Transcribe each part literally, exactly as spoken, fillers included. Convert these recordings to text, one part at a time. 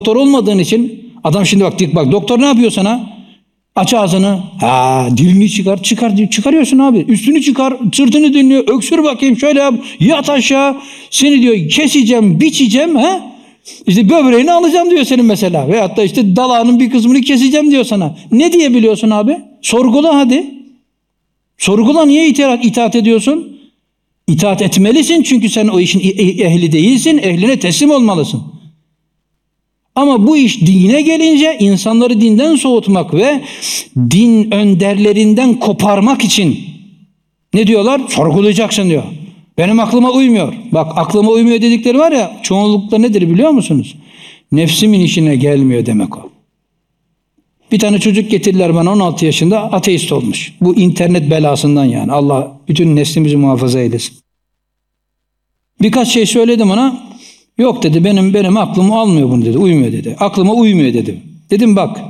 Doktor olmadığın için adam şimdi bak dik bak doktor ne yapıyor sana? Aç ağzını. Ha, dilini çıkar. Çıkar çıkarıyorsun abi. Üstünü çıkar. Sırtını dinliyor. Öksür bakayım şöyle yap. Yat aşağı. Seni diyor keseceğim, biçeceğim. Ha? İşte böbreğini alacağım diyor senin mesela. Veyahut da işte dalağının bir kısmını keseceğim diyor sana. Ne diyebiliyorsun abi? Sorgula hadi. Sorgula, niye itaat, itaat ediyorsun? İtaat etmelisin çünkü sen o işin ehli değilsin. Ehline teslim olmalısın. Ama bu iş dine gelince insanları dinden soğutmak ve din önderlerinden koparmak için ne diyorlar? Sorgulayacaksın diyor. Benim aklıma uymuyor. Bak aklıma uymuyor dedikleri var ya, çoğunlukla nedir biliyor musunuz? Nefsimin işine gelmiyor demek o. Bir tane çocuk getirdiler bana, on altı yaşında, ateist olmuş. Bu internet belasından yani. Allah bütün neslimizi muhafaza eylesin. Birkaç şey söyledim ona. Yok dedi, benim benim aklım almıyor bunu dedi. Uymuyor dedi. Aklıma uymuyor dedim. Dedim bak.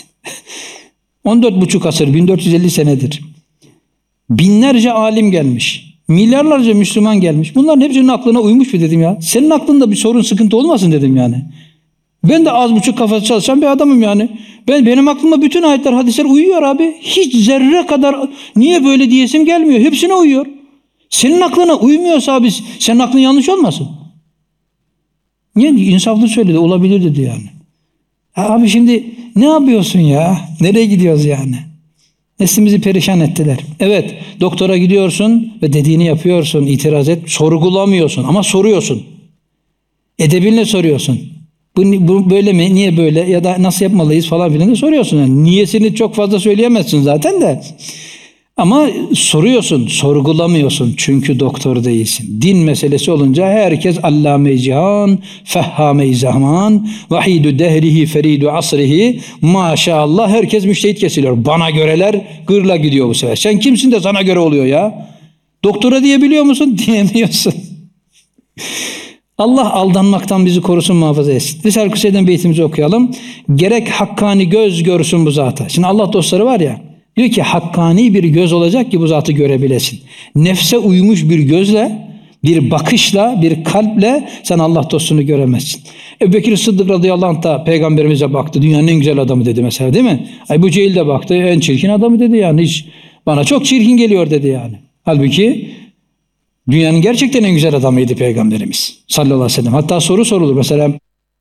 on dört buçuk asır, bin dört yüz elli senedir. Binlerce alim gelmiş. Milyarlarca Müslüman gelmiş. Bunların hepsinin aklına uymuş mu dedim ya. Senin aklında bir sorun, sıkıntı olmasın dedim yani. Ben de az buçuk kafası çalışan bir adamım yani. Ben benim aklıma bütün ayetler, hadisler uyuyor abi. Hiç zerre kadar niye böyle diyesim gelmiyor. Hepsine uyuyor. Senin aklına uymuyorsa abi, senin aklın yanlış olmasın. Niye? İnsaflı söyledi, olabilir dedi yani. Abi şimdi ne yapıyorsun ya? Nereye gidiyoruz yani? Neslimizi perişan ettiler. Evet, doktora gidiyorsun ve dediğini yapıyorsun, itiraz et, sorgulamıyorsun ama soruyorsun. Edebinle soruyorsun. Bu, bu böyle mi? Niye böyle? Ya da nasıl yapmalıyız falan filan da soruyorsun. Yani niyesini çok fazla söyleyemezsin zaten de. Ama soruyorsun, sorgulamıyorsun çünkü doktor değilsin. Din meselesi olunca herkes allame-i cihan, fehhame-i zaman, vahidü dehrihi, feridü asrihi, maşallah herkes müştehit kesiliyor. Bana göreler gırla gidiyor bu sefer. Sen kimsin de sana göre oluyor ya? Doktora diyebiliyor musun? Diyemiyorsun. Allah aldanmaktan bizi korusun, muhafaza etsin. Risale-i Kutsey'den beytimizi okuyalım. Gerek hakkani göz görsün bu zata. Şimdi Allah dostları var ya, diyor ki hakkani bir göz olacak ki bu zatı görebilesin. Nefse uymuş bir gözle, bir bakışla, bir kalple sen Allah dostunu göremezsin. Ebu Bekir Sıddık radıyallahu anh da peygamberimize baktı. Dünyanın en güzel adamı dedi mesela, değil mi? Ebu Cehil de baktı. En çirkin adamı dedi yani. Hiç, bana çok çirkin geliyor dedi yani. Halbuki dünyanın gerçekten en güzel adamıydı peygamberimiz sallallahu aleyhi ve sellem. Hatta soru sorulur mesela.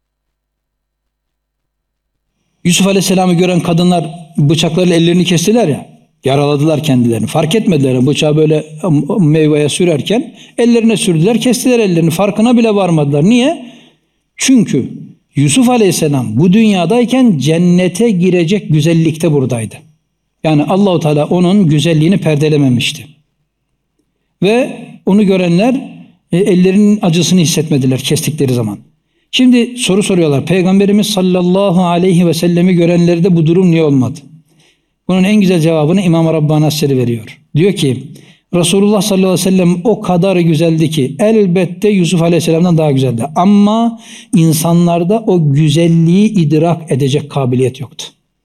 Yusuf Aleyhisselam'ı gören kadınlar bıçaklarıyla ellerini kestiler ya, yaraladılar kendilerini. Fark etmediler, bıçağı böyle meyveye sürerken ellerine sürdüler, kestiler ellerini. Farkına bile varmadılar. Niye? Çünkü Yusuf Aleyhisselam bu dünyadayken cennete girecek güzellikte buradaydı. Yani Allahu Teala onun güzelliğini perdelememişti. Ve onu görenler ellerinin acısını hissetmediler kestikleri zaman. Şimdi soru soruyorlar. Peygamberimiz sallallahu aleyhi ve sellemi görenlerde bu durum niye olmadı? Bunun en güzel cevabını İmam-ı Rabbani Hazretleri veriyor. Diyor ki Resulullah sallallahu aleyhi ve sellem o kadar güzeldi ki elbette Yusuf aleyhisselamdan daha güzeldi. Ama insanlarda o güzelliği idrak edecek kabiliyet yoktu.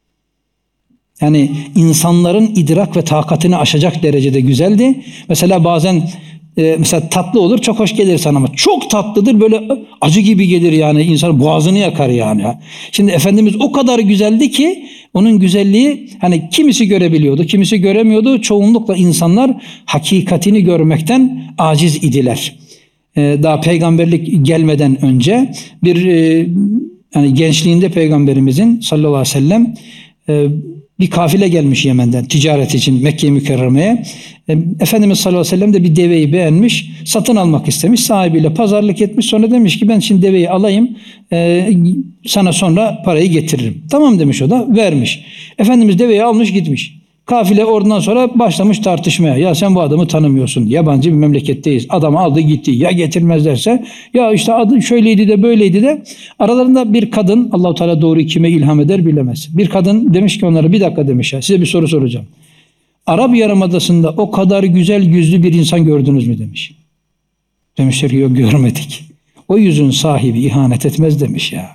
Yani insanların idrak ve takatini aşacak derecede güzeldi. Mesela bazen e, mesela tatlı olur, çok hoş gelir sana ama çok tatlıdır, böyle acı gibi gelir yani, insan boğazını yakar yani. Şimdi Efendimiz o kadar güzeldi ki onun güzelliği hani kimisi görebiliyordu, kimisi göremiyordu. Çoğunlukla insanlar hakikatini görmekten aciz idiler. E, daha peygamberlik gelmeden önce bir e, yani gençliğinde peygamberimizin sallallahu aleyhi ve sellem e, bir kafile gelmiş Yemen'den ticaret için Mekke-i Mükerreme'ye. Efendimiz sallallahu aleyhi ve sellem de bir deveyi beğenmiş, satın almak istemiş, sahibiyle pazarlık etmiş, sonra demiş ki ben şimdi deveyi alayım, e, sana sonra parayı getiririm. Tamam demiş, o da vermiş. Efendimiz deveyi almış gitmiş. Kafile oradan sonra başlamış tartışmaya. Ya sen bu adamı tanımıyorsun. Yabancı bir memleketteyiz. Adam aldı gitti. Ya getirmezlerse, ya işte adı şöyleydi de böyleydi de. Aralarında bir kadın, Allah-u Teala doğru kime ilham eder bilemez. Bir kadın demiş ki onlara, bir dakika demiş ya, size bir soru soracağım. Arap Yarımadası'nda o kadar güzel yüzlü bir insan gördünüz mü demiş. Demişler ki yok, görmedik. O yüzün sahibi ihanet etmez demiş ya.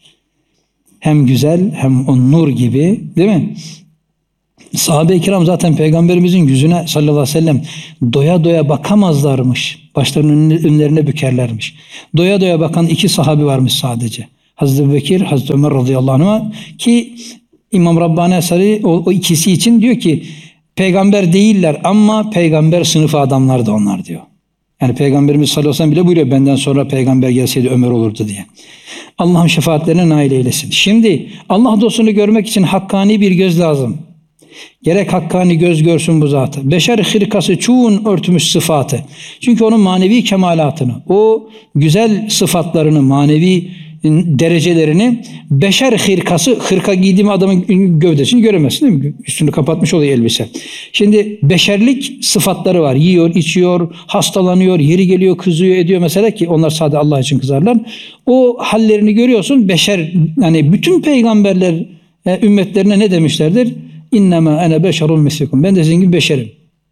Hem güzel hem o nur gibi, değil mi? Sahabe-i kiram zaten peygamberimizin yüzüne sallallahu aleyhi ve sellem doya doya bakamazlarmış. Başlarının önlerine bükerlermiş. Doya doya bakan iki sahabi varmış sadece. Hazreti Bekir, Hazreti Ömer radıyallahu anh'a, ki İmam Rabbani Eseri o, o ikisi için diyor ki peygamber değiller ama peygamber sınıfı adamlardı onlar diyor. Yani Peygamberimiz sallallahu aleyhi ve sellem bile buyuruyor, benden sonra peygamber gelseydi Ömer olurdu diye. Allah'ım şefaatlerine nail eylesin. Şimdi Allah dostunu görmek için hakkani bir göz lazım. Gerek hakkani göz görsün bu zatı. Beşer hırkası çuğun örtmüş sıfatı. Çünkü onun manevi kemalatını, o güzel sıfatlarını, manevi derecelerini beşer hırkası, hırka giydiğim adamın gövdesini göremezsin değil mi? Üstünü kapatmış oluyor elbise. Şimdi beşerlik sıfatları var. Yiyor, içiyor, hastalanıyor, yeri geliyor, kızıyor, ediyor mesela, ki onlar sadece Allah için kızarlar. O hallerini görüyorsun. Beşer, yani bütün peygamberler e, ümmetlerine ne demişlerdir? İnnemâ ene beşerun mislikum. Ben de sizin gibi beşerim.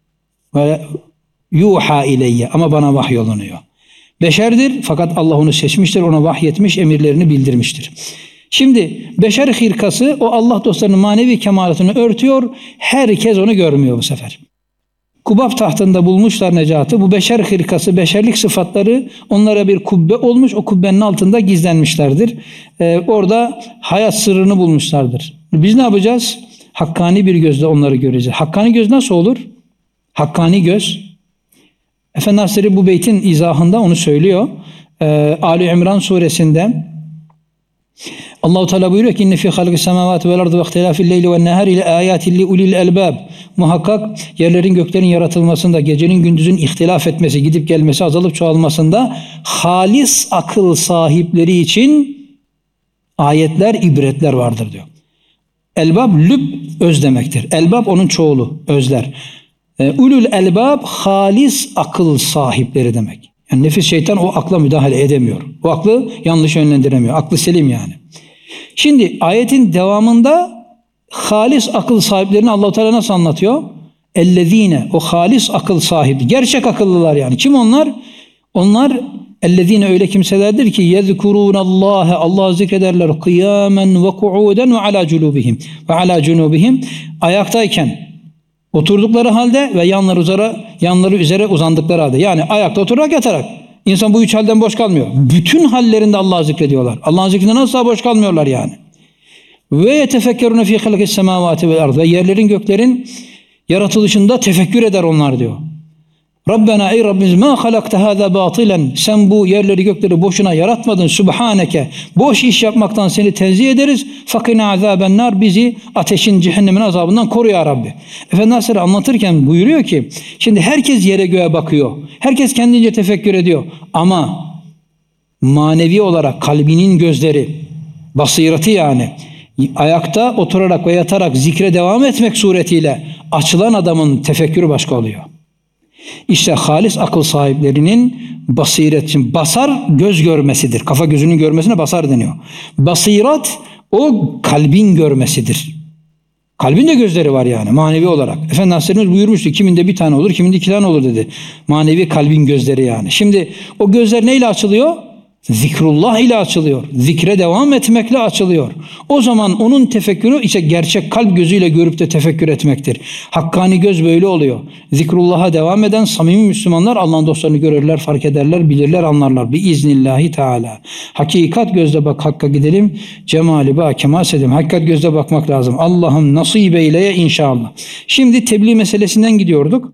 Ve yuha ileyye, ama bana vahyolunuyor. Beşerdir fakat Allah onu seçmiştir, ona vahyetmiş, emirlerini bildirmiştir. Şimdi beşer hırkası o Allah dostlarının manevi kemalatını örtüyor, herkes onu görmüyor bu sefer. Kubab tahtında bulmuşlar Necat'ı, bu beşer hırkası, beşerlik sıfatları onlara bir kubbe olmuş, o kubbenin altında gizlenmişlerdir. Ee, orada hayat sırrını bulmuşlardır. Biz ne yapacağız? Hakkani bir gözle onları göreceğiz. Hakkani göz nasıl olur? Hakkani göz, Efendi Hazretleri bu beytin izahında onu söylüyor. Ee, Ali İmran suresinde Allah-u Teala buyuruyor ki inne fî halqis semâvâti vel ardı ve ihtilâfil leyli ven nehâri le âyâtin li ulil elbâb. Muhakkak yerlerin göklerin yaratılmasında, gecenin gündüzün ihtilaf etmesi, gidip gelmesi, azalıp çoğalmasında halis akıl sahipleri için ayetler, ibretler vardır diyor. Elbab lüb öz demektir. Elbab onun çoğulu, özler. Ulul elbab halis akıl sahipleri demek. Yani nefis, şeytan o akla müdahale edemiyor. O aklı yanlış yönlendiremiyor. Aklı selim yani. Şimdi ayetin devamında halis akıl sahiplerini Allah-u Teala nasıl anlatıyor? Ellezine, o halis akıl sahibi, gerçek akıllılar yani. Kim onlar? Onlar ellezine, öyle kimselerdir ki yezkurûnallâhe, Allah'ı zikrederler kıyamen ve ku'uden ve ala culubihim ve ala cunubihim, ayaktayken, oturdukları halde ve yanları üzere, yanları üzere uzandıkları halde. Yani ayakta, oturarak, yatarak. İnsan bu üç halden boş kalmıyor. Bütün hallerinde Allah'ı zikrediyorlar. Allah'ın zikrinde nasıl boş kalmıyorlar yani. Ve yetefekkerune fî halqis semâvâti vel ard, ve yerlerin göklerin yaratılışında tefekkür eder onlar diyor. Rabbena, ey Rabbimiz, ma halakte hâzâ bâtilen, sen bu yerleri gökleri boşuna yaratmadın, subhaneke, boş iş yapmaktan seni tenzih ederiz, fakina azâben nar, bizi ateşin, cehennemin azabından koru ya Rabbi. Efendi Hazretleri anlatırken buyuruyor ki, şimdi herkes yere göğe bakıyor, herkes kendince tefekkür ediyor, ama manevi olarak kalbinin gözleri, basireti yani, ayakta oturarak ve yatarak zikre devam etmek suretiyle açılan adamın tefekkürü başka oluyor. İşte halis akıl sahiplerinin basiret, basar göz görmesidir. Kafa gözünün görmesine basar deniyor. Basirat o kalbin görmesidir. Kalbin de gözleri var yani manevi olarak. Efendi Hazretlerimiz buyurmuştu, kiminde bir tane olur, kiminde iki tane olur dedi. Manevi kalbin gözleri yani. Şimdi o gözler neyle açılıyor? Zikrullah ile açılıyor. Zikre devam etmekle açılıyor. O zaman onun tefekkürü işte gerçek kalp gözüyle görüp de tefekkür etmektir. Hakkani göz böyle oluyor. Zikrullah'a devam eden samimi Müslümanlar Allah'ın dostlarını görürler, fark ederler, bilirler, anlarlar. Biiznillahi Teala. Hakikat gözle bak, hakka gidelim. Cemali ba kemal sedim. Hakikat gözle bakmak lazım. Allah'ım nasip eyleye inşallah. Şimdi tebliğ meselesinden gidiyorduk.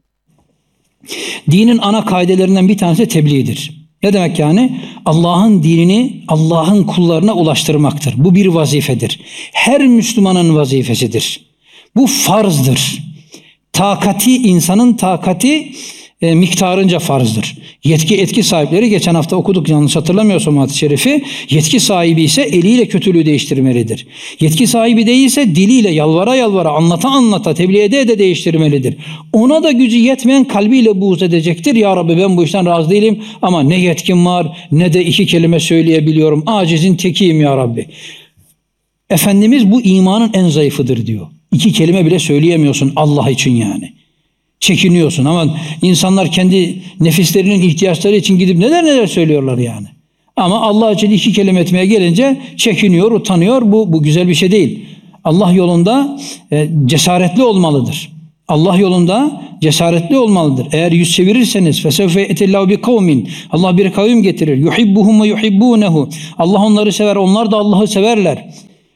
Dinin ana kaidelerinden bir tanesi tebliğdir. Ne demek yani? Allah'ın dinini Allah'ın kullarına ulaştırmaktır. Bu bir vazifedir. Her Müslümanın vazifesidir. Bu farzdır. Takati, insanın takati e, miktarınca farzdır. Yetki etki sahipleri, geçen hafta okuduk yanlış hatırlamıyorsam hadis-i şerifi, yetki sahibi ise eliyle kötülüğü değiştirmelidir. Yetki sahibi değilse diliyle yalvara yalvara, anlata anlata, tebliğ ede de değiştirmelidir. Ona da gücü yetmeyen kalbiyle buğz edecektir. Ya Rabbi, ben bu işten razı değilim ama ne yetkim var ne de iki kelime söyleyebiliyorum. Acizin tekiyim ya Rabbi. Efendimiz bu imanın en zayıfıdır diyor. İki kelime bile söyleyemiyorsun Allah için yani. Çekiniyorsun ama insanlar kendi nefislerinin ihtiyaçları için gidip neler neler söylüyorlar yani. Ama Allah için iki kelime etmeye gelince çekiniyor, utanıyor. Bu, bu güzel bir şey değil. Allah yolunda e, cesaretli olmalıdır. Allah yolunda cesaretli olmalıdır. Eğer yüz çevirirseniz fesevfe etillahu bi kavmin, Allah bir kavim getirir. Yuhibbuhum ve yuhibbunehu. Allah onları sever, onlar da Allah'ı severler.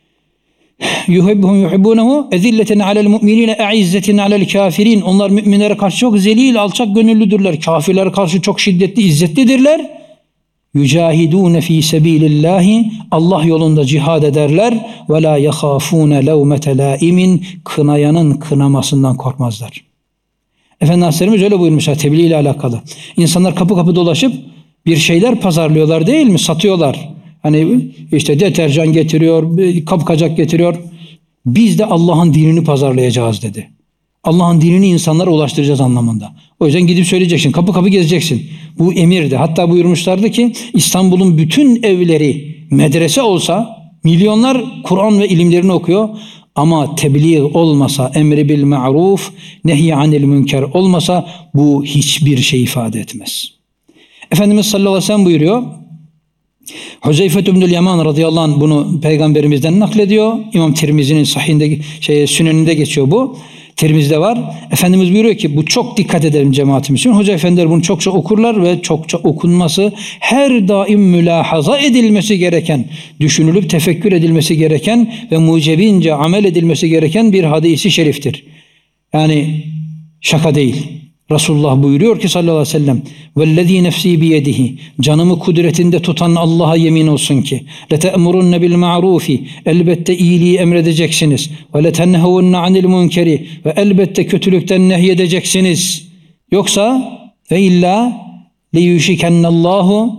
Yuhibbuhum yuhibbunehu ezilletin alel mu'minine e'izzetin alel kafirin. Onlar müminlere karşı çok zelil, alçak gönüllüdürler. Kafirlere karşı çok şiddetli, izzetlidirler. Yücahidûne fî sebîlillâhi. Allah yolunda cihad ederler. Ve lâ yehâfûne levmete lâimin. Kınayanın kınamasından korkmazlar. Efendi Hazretlerimiz öyle buyurmuşlar tebliğ ile alakalı. İnsanlar kapı kapı dolaşıp bir şeyler pazarlıyorlar değil mi? Satıyorlar. Hani işte deterjan getiriyor, kapkacak getiriyor. Biz de Allah'ın dinini pazarlayacağız dedi. Allah'ın dinini insanlara ulaştıracağız anlamında. O yüzden gidip söyleyeceksin, kapı kapı gezeceksin. Bu emirdi. Hatta buyurmuşlardı ki İstanbul'un bütün evleri medrese olsa, milyonlar Kur'an ve ilimlerini okuyor. Ama tebliğ olmasa, emri bil ma'ruf, nehy anil münker olmasa bu hiçbir şey ifade etmez. Efendimiz sallallahu aleyhi ve sellem buyuruyor. Huzeyfe ibnül Yaman radıyallahu anh bunu peygamberimizden naklediyor. İmam Tirmizi'nin sahihinde, şey, süneninde geçiyor bu. Tirmizi'de var. Efendimiz buyuruyor ki bu çok dikkat edelim cemaatimiz. Hoca efendiler bunu çokça okurlar ve çokça okunması, her daim mülahaza edilmesi gereken, düşünülüp tefekkür edilmesi gereken ve mucebince amel edilmesi gereken bir hadisi şeriftir. Yani şaka değil. Resulullah buyuruyor ki sallallahu aleyhi ve sellem vellezî nefsî biyedihi, canımı kudretinde tutan Allah'a yemin olsun ki lete'murunne bil ma'rufi, elbette iyiliği emredeceksiniz, ve letenhevunne anil münkeri, ve elbette kötülükten nehyedeceksiniz. Yoksa ve illa liyuşikennallahu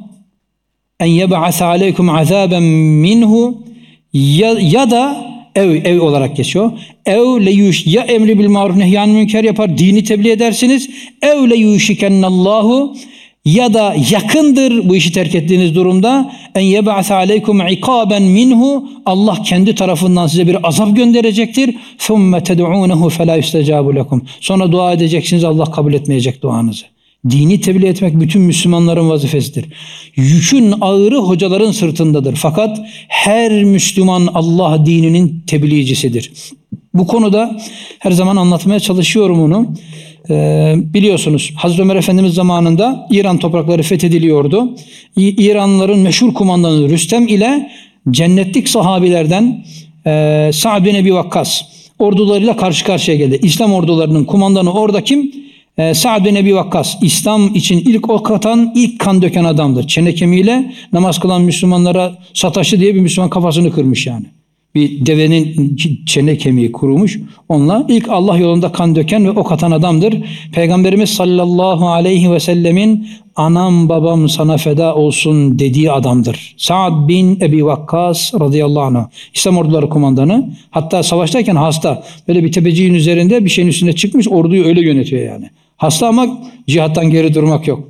en yeb'ase aleykum azaben minhu, ya, ya da Ev, ev olarak geçiyor. Ev le yuş, ya emri bil maruf nehyan münker yapar, dini tebliğ edersiniz. Ev le yuşikennallahu, ya da yakındır bu işi terk ettiğiniz durumda en yeb'ase aleykum ikaben minhu, Allah kendi tarafından size bir azap gönderecektir. Thumme ted'unehu fe la yustecabu lekum. Sonra dua edeceksiniz, Allah kabul etmeyecek duanızı. Dini tebliğ etmek bütün Müslümanların vazifesidir. Yükün ağırı hocaların sırtındadır. Fakat her Müslüman Allah dininin tebliğcisidir. Bu konuda her zaman anlatmaya çalışıyorum onu. Ee, biliyorsunuz Hazreti Ömer Efendimiz zamanında İran toprakları fethediliyordu. İ- İranlıların meşhur kumandanı Rüstem ile cennetlik sahabilerden e, Sa'd bin Ebi Vakkas ordularıyla karşı karşıya geldi. İslam ordularının kumandanı orada kim? Ee, Sa'd bin Ebi Vakkas, İslam için ilk ok atan, ilk kan döken adamdır. Çene kemiğiyle namaz kılan Müslümanlara sataştı diye bir Müslüman kafasını kırmış yani. Bir devenin çene kemiği kurumuş. Onunla ilk Allah yolunda kan döken ve ok atan adamdır. Peygamberimiz sallallahu aleyhi ve sellemin anam babam sana feda olsun dediği adamdır. Sa'd bin Ebi Vakkas radıyallahu anh. İslam orduları kumandanı. Hatta savaştayken hasta. Böyle bir tepeciğin üzerinde bir şeyin üstüne çıkmış, orduyu öyle yönetiyor yani. Hasta ama cihattan geri durmak yok.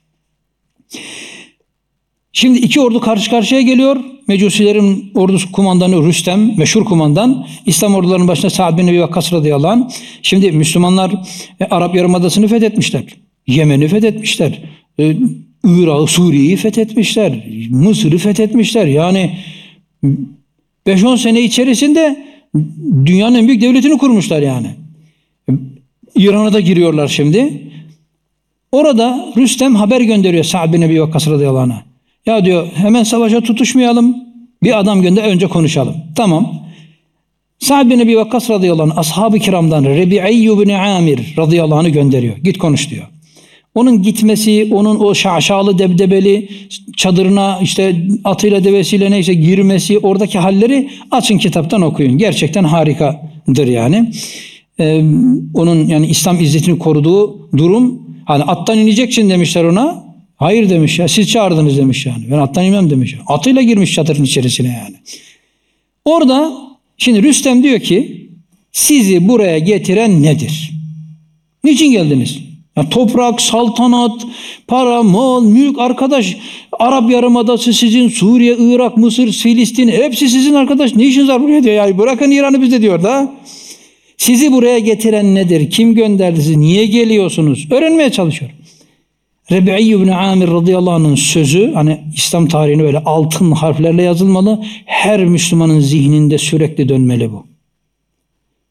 Şimdi iki ordu karşı karşıya geliyor. Mecusilerin ordusu kumandanı Rüstem, meşhur kumandan. İslam ordularının başında Sa'd bin Ebi Vakkas radıyallahu anh. Şimdi Müslümanlar e, Arap Yarımadası'nı fethetmişler. Yemen'i fethetmişler. E, Irak'ı, Suriye'yi fethetmişler. Mısır'ı fethetmişler. Yani beş on sene içerisinde dünyanın en büyük devletini kurmuşlar yani. İran'a da giriyorlar şimdi. Orada Rüstem haber gönderiyor Sa'd bin Ebi Vakkas radıyallahu anh'a. Ya diyor hemen savaşa tutuşmayalım. Bir adam gönder, önce konuşalım. Tamam. Sa'd bin Ebi Vakkas radıyallahu anh ashab-ı kiramdan Rebi'i ibn Amir radıyallahu anh'ı gönderiyor. Git konuş diyor. Onun gitmesi, onun o şaşalı debdebeli çadırına işte atıyla devesiyle neyse girmesi, oradaki halleri açın kitaptan okuyun. Gerçekten harikadır yani. Ee, onun yani İslam izzetini koruduğu durum, hani attan ineceksin demişler ona. Hayır demiş ya, siz çağırdınız demiş yani. Ben attan inmem demiş. Atıyla girmiş çadırın içerisine yani. Orada şimdi Rüstem diyor ki sizi buraya getiren nedir? Niçin geldiniz? Ya toprak, saltanat, para, mal, mülk arkadaş. Arap Yarımadası sizin, Suriye, Irak, Mısır, Filistin hepsi sizin arkadaş. Ne işiniz var buraya diyor. Yani bırakın İran'ı bizde diyor da. Sizi buraya getiren nedir? Kim gönderdi sizi? Niye geliyorsunuz? Öğrenmeye çalışıyor. Rebi'i ibn Amir radıyallahu anh'ın sözü, hani İslam tarihine böyle altın harflerle yazılmalı. Her Müslümanın zihninde sürekli dönmeli bu.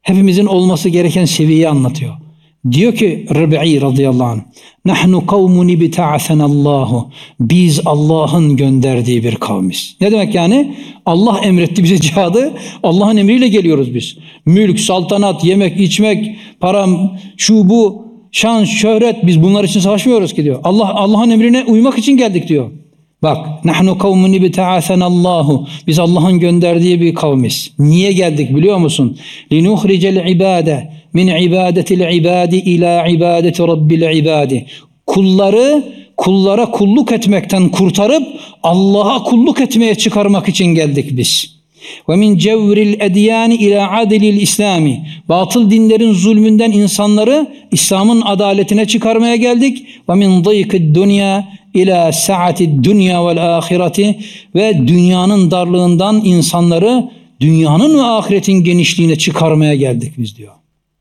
hepimizin olması gereken seviyeyi anlatıyor. Diyor ki Rib'i radıyallahu anh, nahnu kavmun ibta'asenallahu, biz Allah'ın gönderdiği bir kavmiz. Ne demek yani? Allah emretti bize cihadı, Allah'ın emriyle geliyoruz biz. Mülk, saltanat, yemek, içmek, param, şu bu, şan, şöhret, biz bunlar için savaşmıyoruz ki diyor. Allah Allah'ın emrine uymak için geldik diyor. Bak, nahnu kavmun ibta'asenallahu, biz Allah'ın gönderdiği bir kavmiz. Niye geldik biliyor musun? Linuhricel ibade min ibadetil ibadi ila ibadeti rabbil ibadi. Kulları kullara kulluk etmekten kurtarıp Allah'a kulluk etmeye çıkarmak için geldik biz. Ve min cevril edyani ila adilil İslami. Batıl dinlerin zulmünden insanları İslam'ın adaletine çıkarmaya geldik. Ve min dayıkid dünya ila saatid dünya vel ahireti. Ve dünyanın darlığından insanları dünyanın ve ahiretin genişliğine çıkarmaya geldik biz diyor.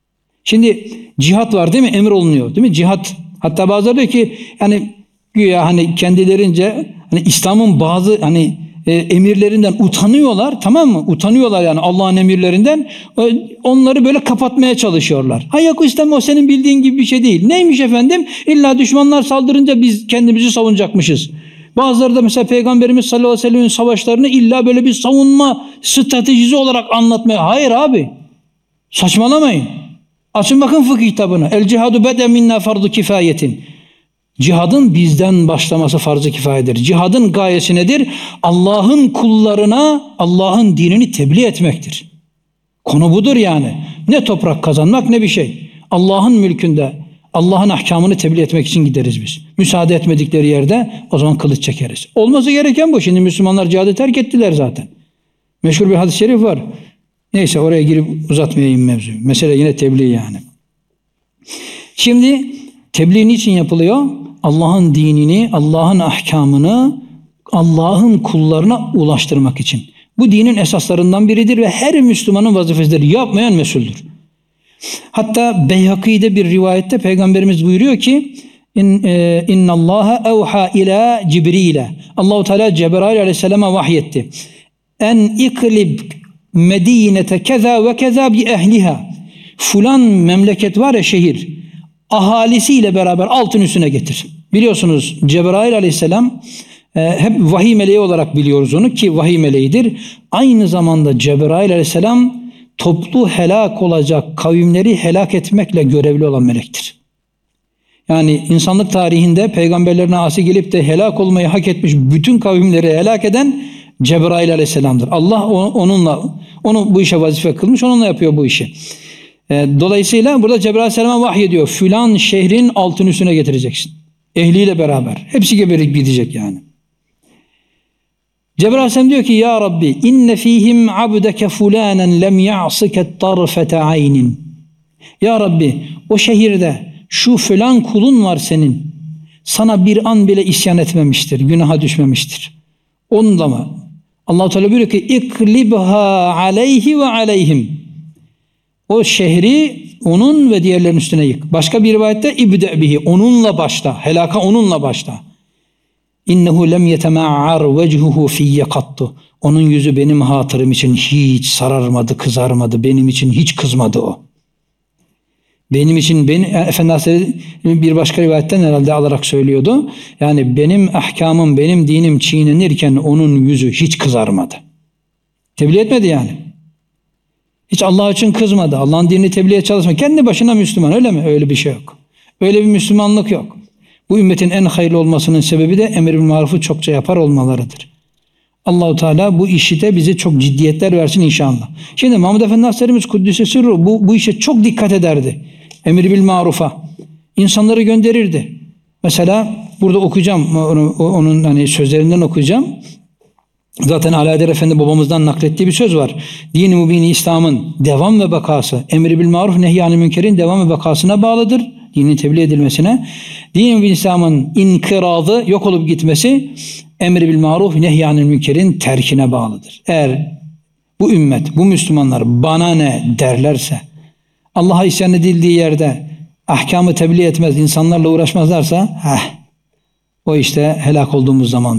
Şimdi cihat var değil mi? Emir olunuyor değil mi? Cihat. Hatta bazıları diyor ki yani güya hani kendilerince hani İslam'ın bazı hani e, emirlerinden utanıyorlar, tamam mı? Utanıyorlar yani Allah'ın emirlerinden. Onları böyle kapatmaya çalışıyorlar. Ha yok, İslam o senin bildiğin gibi bir şey değil. Neymiş efendim? İlla düşmanlar saldırınca biz kendimizi savunacakmışız. Bazıları da mesela Peygamberimiz sallallahu aleyhi ve sellem'in savaşlarını illa böyle bir savunma stratejisi olarak anlatmaya. Hayır abi. Saçmalamayın. Açın bakın fıkıh kitabını. El cihadu bede minna fardu kifayetin. Cihadın bizden başlaması farz-ı kifayedir. Cihadın gayesi nedir? Allah'ın kullarına Allah'ın dinini tebliğ etmektir. Konu budur yani. Ne toprak kazanmak ne bir şey. Allah'ın mülkünde Allah'ın ahkamını tebliğ etmek için gideriz biz. Müsaade etmedikleri yerde o zaman kılıç çekeriz. Olması gereken bu. Şimdi Müslümanlar cihadı terk ettiler zaten. Meşhur bir hadis-i şerif var. Neyse oraya girip uzatmayayım mevzuyu. Mesele yine tebliğ yani. Şimdi tebliğ niçin yapılıyor? Allah'ın dinini, Allah'ın ahkamını Allah'ın kullarına ulaştırmak için. Bu dinin esaslarından biridir ve her Müslümanın vazifesidir. Yapmayan mesuldür. Hatta Beyhaki'de bir rivayette Peygamberimiz buyuruyor ki İnna Allaha evha ila Cibril'e. Allahu Teala Cebrail aleyhisselama vahyetti. En iklib medinete keza ve keza bi ehliha. Fulan memleket var ya, şehir, ahalisiyle beraber altın üstüne getir. Biliyorsunuz Cebrail aleyhisselam e, hep vahiy meleği olarak biliyoruz onu ki vahiy meleğidir. Aynı zamanda Cebrail aleyhisselam toplu helak olacak kavimleri helak etmekle görevli olan melektir. Yani insanlık tarihinde peygamberlerine asi gelip de helak olmayı hak etmiş bütün kavimleri helak eden Cebrail aleyhisselamdır. Allah onunla onu bu işe vazife kılmış, onunla yapıyor bu işi. Dolayısıyla burada Cebrail aleyhisselama vahyediyor. Filan şehrin altın üstüne getireceksin. Ehliyle beraber. Hepsi geberip gidecek yani. Cebrail aleyhisselam diyor ki ya Rabbi inne fihim abdeke fulanen lem ya'sike tarfete aynin. Ya Rabbi o şehirde şu filan kulun var senin. Sana bir an bile isyan etmemiştir. Günaha düşmemiştir. Onun da mı? Allah-u Teala buyuruyor ki iklibha aleyhi ve aleyhim. O şehri onun ve diğerlerinin üstüne yık. Başka bir rivayette ibde bihi. Onunla başla. Helaka onunla başla. İnnehu lem yetema'ar vechuhu fiyye kattu. Onun yüzü benim hatırım için hiç sararmadı, kızarmadı. Benim için hiç kızmadı o. Benim için, ben, Efendimiz bir başka rivayetten herhalde alarak söylüyordu. Yani benim ahkamım, benim dinim çiğnenirken onun yüzü hiç kızarmadı. Tebliğ etmedi yani. Hiç Allah için kızmadı. Allah'ın dinini tebliğe çalışmadı. Kendi başına Müslüman, öyle mi? Öyle bir şey yok. Öyle bir Müslümanlık yok. Bu ümmetin en hayırlı olmasının sebebi de emir bil marufu çokça yapar olmalarıdır. Allah-u Teala bu işi de bize çok ciddiyetler versin inşallah. Şimdi Mahmud Efendi Hazretlerimiz Kuddüs'e sırrı bu, bu işe çok dikkat ederdi. Emir bil marufa. İnsanları gönderirdi. Mesela burada okuyacağım, onu, onun hani sözlerinden okuyacağım. Zaten Alaeddin Efendi babamızdan naklettiği bir söz var. Din-i Mübin-i İslam'ın devam ve bakası, emri bil maruf nehyanı münkerin devam ve bakasına bağlıdır. Dinin tebliğ edilmesine. Din-i Mübin-i İslam'ın inkıradı, yok olup gitmesi, emri bil maruf nehyanı münkerin terkine bağlıdır. Eğer bu ümmet, bu Müslümanlar bana ne derlerse, Allah'a isyan edildiği yerde ahkamı tebliğ etmez, insanlarla uğraşmazlarsa, heh, o işte helak olduğumuz zamandır.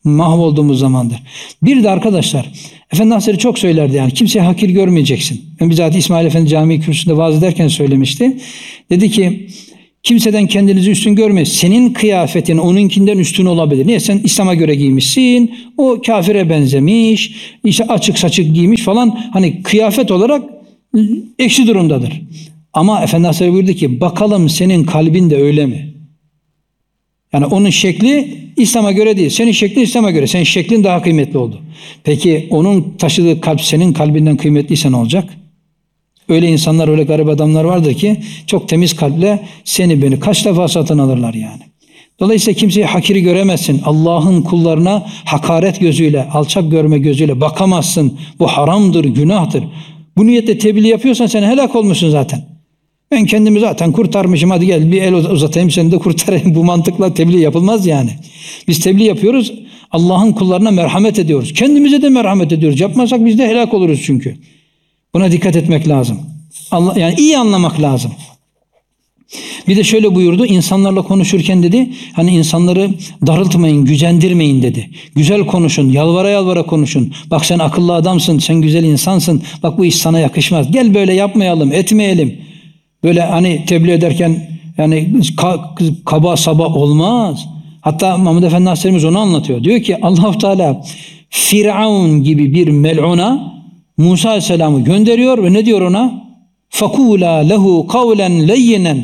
mahvolduğumuz zamandır. Bir de arkadaşlar, Efendi Hazretleri çok söylerdi yani, kimseye hakir görmeyeceksin. Ben bizzat İsmail Efendi Camii kürsüsünde vaaz ederken söylemişti. Dedi ki, kimseden kendinizi üstün görmeyin. Senin kıyafetin onunkinden üstün olabilir. Niye? Sen İslam'a göre giymişsin, o kafire benzemiş, işte açık saçık giymiş falan. Hani kıyafet olarak eksi durumdadır. Ama Efendi Hazretleri buyurdu ki, bakalım senin kalbin de öyle mi? Yani onun şekli İslam'a göre değil. Senin şeklin İslam'a göre. Senin şeklin daha kıymetli oldu. Peki onun taşıdığı kalp senin kalbinden kıymetliyse ne olacak? Öyle insanlar, öyle garip adamlar vardır ki çok temiz kalple seni beni kaç defa satın alırlar yani. Dolayısıyla kimseyi hakiri göremezsin. Allah'ın kullarına hakaret gözüyle, alçak görme gözüyle bakamazsın. Bu haramdır, günahtır. Bu niyetle tebliğ yapıyorsan sen helak olmuşsun zaten. Ben kendimi zaten kurtarmışım, hadi gel bir el uzatayım seni de kurtarayım. Bu mantıkla tebliğ yapılmaz yani. Biz tebliğ yapıyoruz, Allah'ın kullarına merhamet ediyoruz. Kendimize de merhamet ediyoruz. Yapmazsak biz de helak oluruz çünkü. Buna dikkat etmek lazım. Allah, yani iyi anlamak lazım. Bir de şöyle buyurdu, insanlarla konuşurken dedi, hani insanları darıltmayın, gücendirmeyin dedi. Güzel konuşun, yalvara yalvara konuşun. Bak sen akıllı adamsın, sen güzel insansın. Bak bu iş sana yakışmaz. Gel böyle yapmayalım, etmeyelim. Böyle hani tebliğ ederken yani kaba saba olmaz. Hatta Mahmud Efendi Hazretlerimiz onu anlatıyor. Diyor ki Allah-u Teala Firavun gibi bir mel'una Musa Aleyhisselam'ı gönderiyor ve ne diyor ona? فَقُولَا لَهُ قَوْلًا لَيِّنًا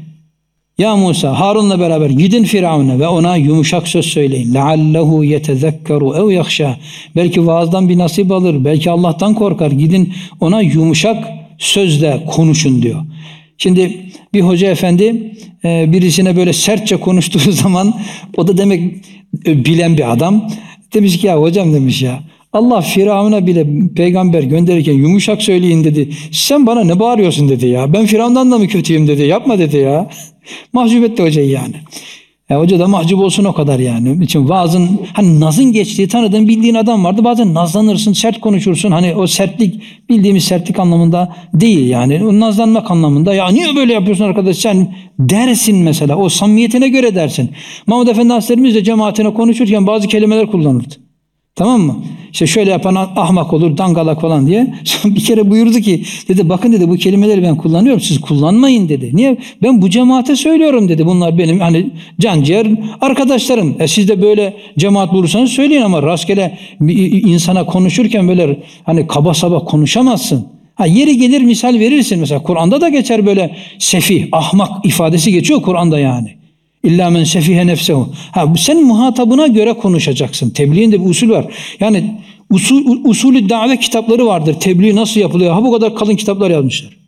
Ya Musa, Harun'la beraber gidin Firavun'a ve ona yumuşak söz söyleyin. لَعَلَّهُ يَتَذَكَّرُ اَوْ يَخْشَى Belki vaazdan bir nasip alır, belki Allah'tan korkar. Gidin ona yumuşak sözle konuşun diyor. Şimdi bir hoca efendi birisine böyle sertçe konuştuğu zaman, o da demek bilen bir adam, demiş ki ya hocam demiş ya, Allah Firavun'a bile peygamber gönderirken yumuşak söyleyin dedi. Sen bana ne bağırıyorsun dedi ya. Ben Firavun'dan da mı kötüyüm dedi. Yapma dedi ya. Mahcup etti hocayı yani. Ya hoca da mahcup olsun o kadar yani. İçin vaazın hani nazın geçtiği, tanıdığın, bildiğin adam vardı. Bazen nazlanırsın, sert konuşursun. Hani o sertlik bildiğimiz sertlik anlamında değil yani. O nazlanmak anlamında. Ya niye böyle yapıyorsun arkadaş sen dersin mesela. O samimiyetine göre dersin. Mahmud Efendi Hazretlerimiz de cemaatine konuşurken bazı kelimeler kullanırdı. Tamam mı? İşte şöyle yapan ahmak olur, dangalak falan diye. Bir kere buyurdu ki, dedi bakın dedi bu kelimeleri ben kullanıyorum, siz kullanmayın dedi. Niye? Ben bu cemaate söylüyorum dedi. Bunlar benim hani canciğer arkadaşlarım. E siz de böyle cemaat bulursanız söyleyin ama rastgele bir insana konuşurken böyle hani kaba saba konuşamazsın. Ha, yeri gelir misal verirsin. Mesela Kur'an'da da geçer böyle sefih, ahmak ifadesi geçiyor Kur'an'da yani. İlla men sefihe nefsehu. Ha, sen muhatabına göre konuşacaksın. Tebliğin de bir usul var. Yani usul, usulü davet kitapları vardır. Tebliğ nasıl yapılıyor? Ha bu kadar kalın kitaplar yazmışlar.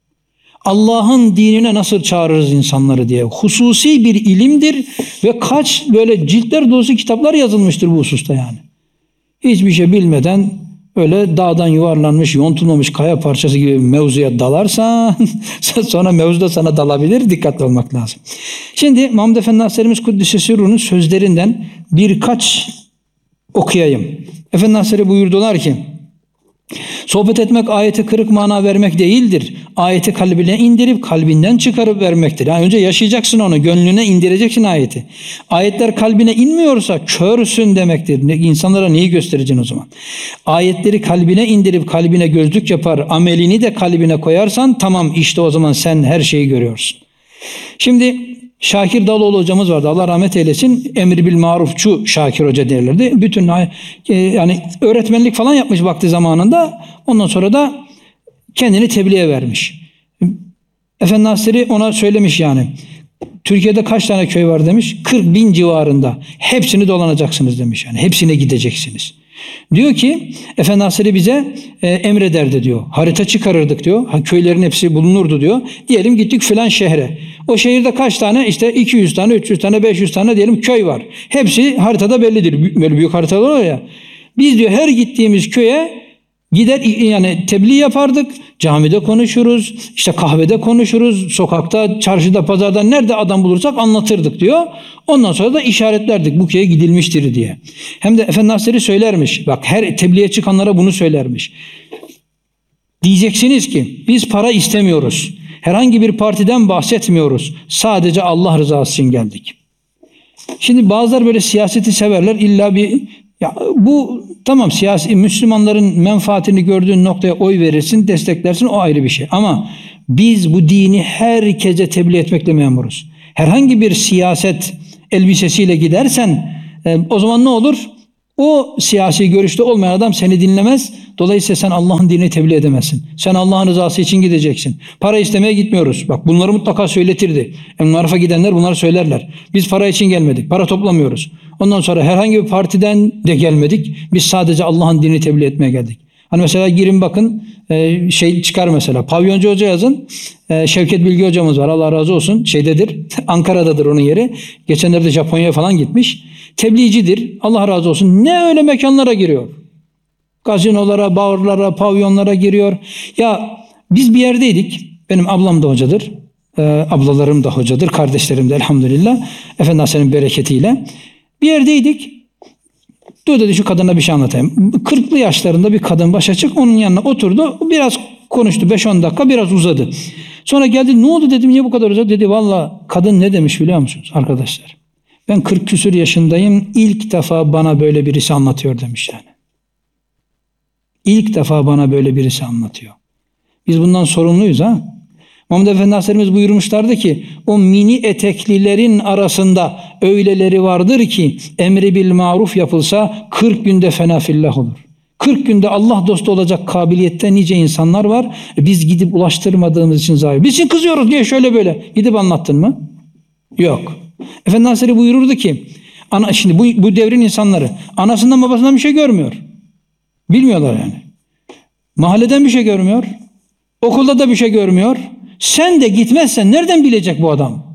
Allah'ın dinine nasıl çağırırız insanları diye. Hususi bir ilimdir ve kaç böyle ciltler dolusu kitaplar yazılmıştır bu hususta yani. Hiçbir şey bilmeden öyle dağdan yuvarlanmış, yontulmamış kaya parçası gibi mevzuya dalarsan sonra mevzu da sana dalabilir. Dikkatli olmak lazım. Şimdi Mahmud Efendi Hazretlerimiz Kuddise Sirru'nun sözlerinden birkaç okuyayım. Efendi Hazretleri buyurdular ki, sohbet etmek ayeti kırık mana vermek değildir. Ayeti kalbine indirip kalbinden çıkarıp vermektir. Yani önce yaşayacaksın onu, gönlüne indireceksin ayeti. Ayetler kalbine inmiyorsa körsün demektir. İnsanlara neyi göstereceksin o zaman? Ayetleri kalbine indirip kalbine gözlük yapar, amelini de kalbine koyarsan tamam, işte o zaman sen her şeyi görüyorsun. Şimdi Şakir Daloğlu hocamız vardı. Allah rahmet eylesin. Emri bil marufçu Şakir Hoca derlerdi. Bütün yani öğretmenlik falan yapmış vakti zamanında. Ondan sonra da kendini tebliğe vermiş. Efendi Hazretleri ona söylemiş yani. Türkiye'de kaç tane köy var demiş. kırk bin civarında. Hepsini dolanacaksınız demiş yani. Hepsine gideceksiniz. Diyor ki Efendi Hazretleri bize e, emrederdi diyor. Harita çıkarırdık diyor. Ha, köylerin hepsi bulunurdu diyor. Diyelim gittik filan şehre. O şehirde kaç tane? İşte iki yüz tane, üç yüz tane, beş yüz tane diyelim köy var. Hepsi haritada bellidir. Böyle büyük haritalar oluyor ya. Biz diyor her gittiğimiz köye gider yani tebliğ yapardık. Camide konuşuruz, işte kahvede konuşuruz, sokakta, çarşıda, pazarda nerede adam bulursak anlatırdık diyor. Ondan sonra da işaretlerdik bu köye gidilmiştir diye. Hem de Efendi Hazretleri söylermiş. Bak her tebliğe çıkanlara bunu söylermiş. Diyeceksiniz ki biz para istemiyoruz. Herhangi bir partiden bahsetmiyoruz. Sadece Allah rızası için geldik. Şimdi bazıları böyle siyaseti severler. İlla bir ya bu tamam, siyasi Müslümanların menfaatini gördüğün noktaya oy verirsin, desteklersin, o ayrı bir şey. Ama biz bu dini herkese tebliğ etmekle memuruz. Herhangi bir siyaset elbisesiyle gidersen e, o zaman ne olur? O siyasi görüşte olmayan adam seni dinlemez. Dolayısıyla sen Allah'ın dinini tebliğ edemezsin. Sen Allah'ın rızası için gideceksin. Para istemeye gitmiyoruz. Bak bunları mutlaka söyletirdi. Emr-i Maruf'a gidenler bunları söylerler. Biz para için gelmedik. Para toplamıyoruz. Ondan sonra herhangi bir partiden de gelmedik. Biz sadece Allah'ın dinini tebliğ etmeye geldik. Hani mesela girin bakın e, şey çıkar mesela. Pavyoncu Hoca yazın. E, Şevket Bilgi hocamız var. Allah razı olsun. Şeydedir. Ankara'dadır onun yeri. Geçenlerde Japonya'ya falan gitmiş. Tebliğcidir. Allah razı olsun. Ne öyle mekanlara giriyor. Gazinolara, barlara, pavyonlara giriyor. Ya biz bir yerdeydik. Benim ablam da hocadır. Ee, ablalarım da hocadır. Kardeşlerim de elhamdülillah. Efendi Hazretleri'nin bereketiyle. Bir yerdeydik. Dur dedi şu kadına bir şey anlatayım. kırklı yaşlarında bir kadın baş açık. Onun yanına oturdu. Biraz konuştu. beş on dakika biraz uzadı. Sonra geldi. Ne oldu dedim. Niye bu kadar uzadı? Dedi valla kadın ne demiş biliyor musunuz arkadaşlar? Ben kırk küsur yaşındayım. İlk defa bana böyle birisi anlatıyor demiş yani. İlk defa bana böyle birisi anlatıyor. Biz bundan sorumluyuz ha. Muhammed Efendi Hazretlerimiz buyurmuşlardı ki o mini eteklilerin arasında öyleleri vardır ki emri bil maruf yapılsa kırk günde fena fillah olur. kırk günde Allah dostu olacak kabiliyette nice insanlar var. Biz gidip ulaştırmadığımız için zayi. Biz için kızıyoruz diye şöyle böyle. Gidip anlattın mı? Yok. Efendi Hazretleri buyururdu ki ana, şimdi bu, bu devrin insanları anasından babasından bir şey görmüyor. Bilmiyorlar yani. Mahalleden bir şey görmüyor. Okulda da bir şey görmüyor. Sen de gitmezsen nereden bilecek bu adam?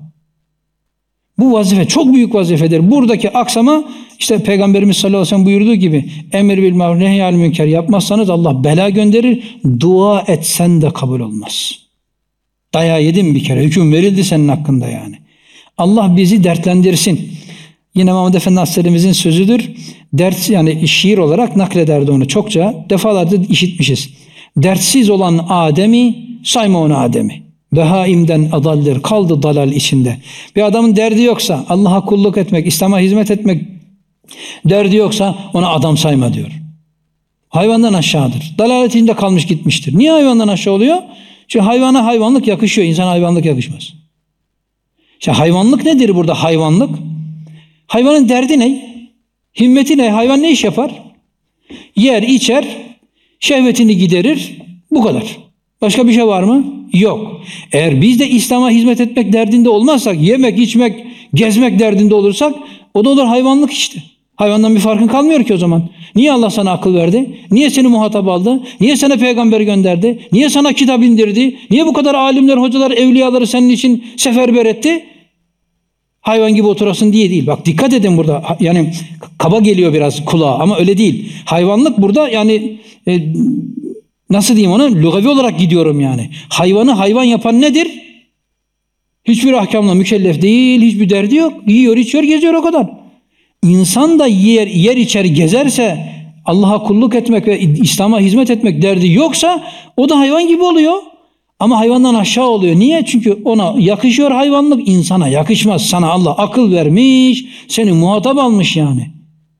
Bu vazife çok büyük vazifedir. Buradaki aksama işte Peygamberimiz sallallahu aleyhi ve sellem buyurduğu gibi emir bil maruf nehyal münker yapmazsanız Allah bela gönderir. Dua etsen de kabul olmaz. Dayağı yedin bir kere. Hüküm verildi senin hakkında yani. Allah bizi dertlendirsin. Yine Muhammed Efendi Hazretlerimizin sözüdür. Dert yani şiir olarak naklederdi onu çokça. Defalarca işitmişiz. Dertsiz olan Adem'i sayma onu Adem'i. Behaimden adallir kaldı dalal içinde. Bir adamın derdi yoksa Allah'a kulluk etmek, İslam'a hizmet etmek derdi yoksa ona adam sayma diyor. Hayvandan aşağıdır. Dalalet içinde kalmış gitmiştir. Niye hayvandan aşağı oluyor? Çünkü hayvana hayvanlık yakışıyor. İnsana hayvanlık yakışmaz. İşte hayvanlık nedir burada hayvanlık? Hayvanın derdi ne? Himmeti ne? Hayvan ne iş yapar? Yer, içer, şehvetini giderir. Bu kadar. Başka bir şey var mı? Yok. Eğer biz de İslam'a hizmet etmek derdinde olmazsak, yemek, içmek, gezmek derdinde olursak o da olur hayvanlık işte. Hayvandan bir farkın kalmıyor ki o zaman. Niye Allah sana akıl verdi? Niye seni muhatap aldı? Niye sana peygamber gönderdi? Niye sana kitap indirdi? Niye bu kadar alimler, hocalar, evliyaları senin için seferber etti? Hayvan gibi oturasın diye değil. Bak dikkat edin burada. Yani kaba geliyor biraz kulağa ama öyle değil. Hayvanlık burada yani e, nasıl diyeyim ona? Lugavi olarak gidiyorum yani. Hayvanı hayvan yapan nedir? Hiçbir ahkamla mükellef değil. Hiçbir derdi yok. Yiyor, içiyor, geziyor o kadar. İnsan da yer, yer içer gezerse Allah'a kulluk etmek ve İslam'a hizmet etmek derdi yoksa o da hayvan gibi oluyor. Ama hayvandan aşağı oluyor. Niye? Çünkü ona yakışıyor hayvanlık, insana yakışmaz. Sana Allah akıl vermiş, seni muhatap almış yani.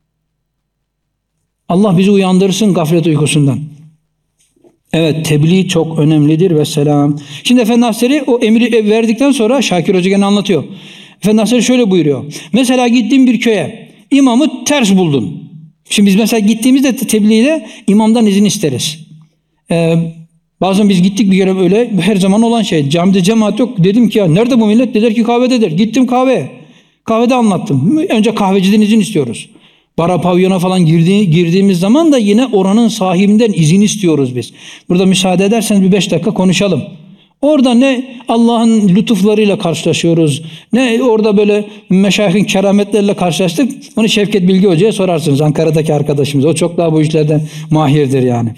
Allah bizi uyandırsın gaflet uykusundan. Evet, tebliğ çok önemlidir ve selam. Şimdi Efendi Hazretleri o emri verdikten sonra Şakir Hoca gene anlatıyor. Efendi Hazretleri şöyle buyuruyor. Mesela gittin bir köye, imamı ters buldun. Şimdi biz mesela gittiğimizde tebliğde imamdan izin isteriz. Ee, bazen biz gittik bir yere böyle her zaman olan şey. Camide cemaat yok. Dedim ki ya nerede bu millet? Dediler ki kahvededir. Gittim kahveye. Kahvede anlattım. Önce kahveciden izin istiyoruz. Bara pavyona falan girdi, girdiğimiz zaman da yine oranın sahibinden izin istiyoruz biz. Burada müsaade ederseniz bir beş dakika konuşalım. Orada ne Allah'ın lütuflarıyla karşılaşıyoruz, ne orada böyle meşayihin kerametlerle karşılaştık. Onu Şevket Bilgi Hoca'ya sorarsınız. Ankara'daki arkadaşımız. O çok daha bu işlerden mahirdir yani.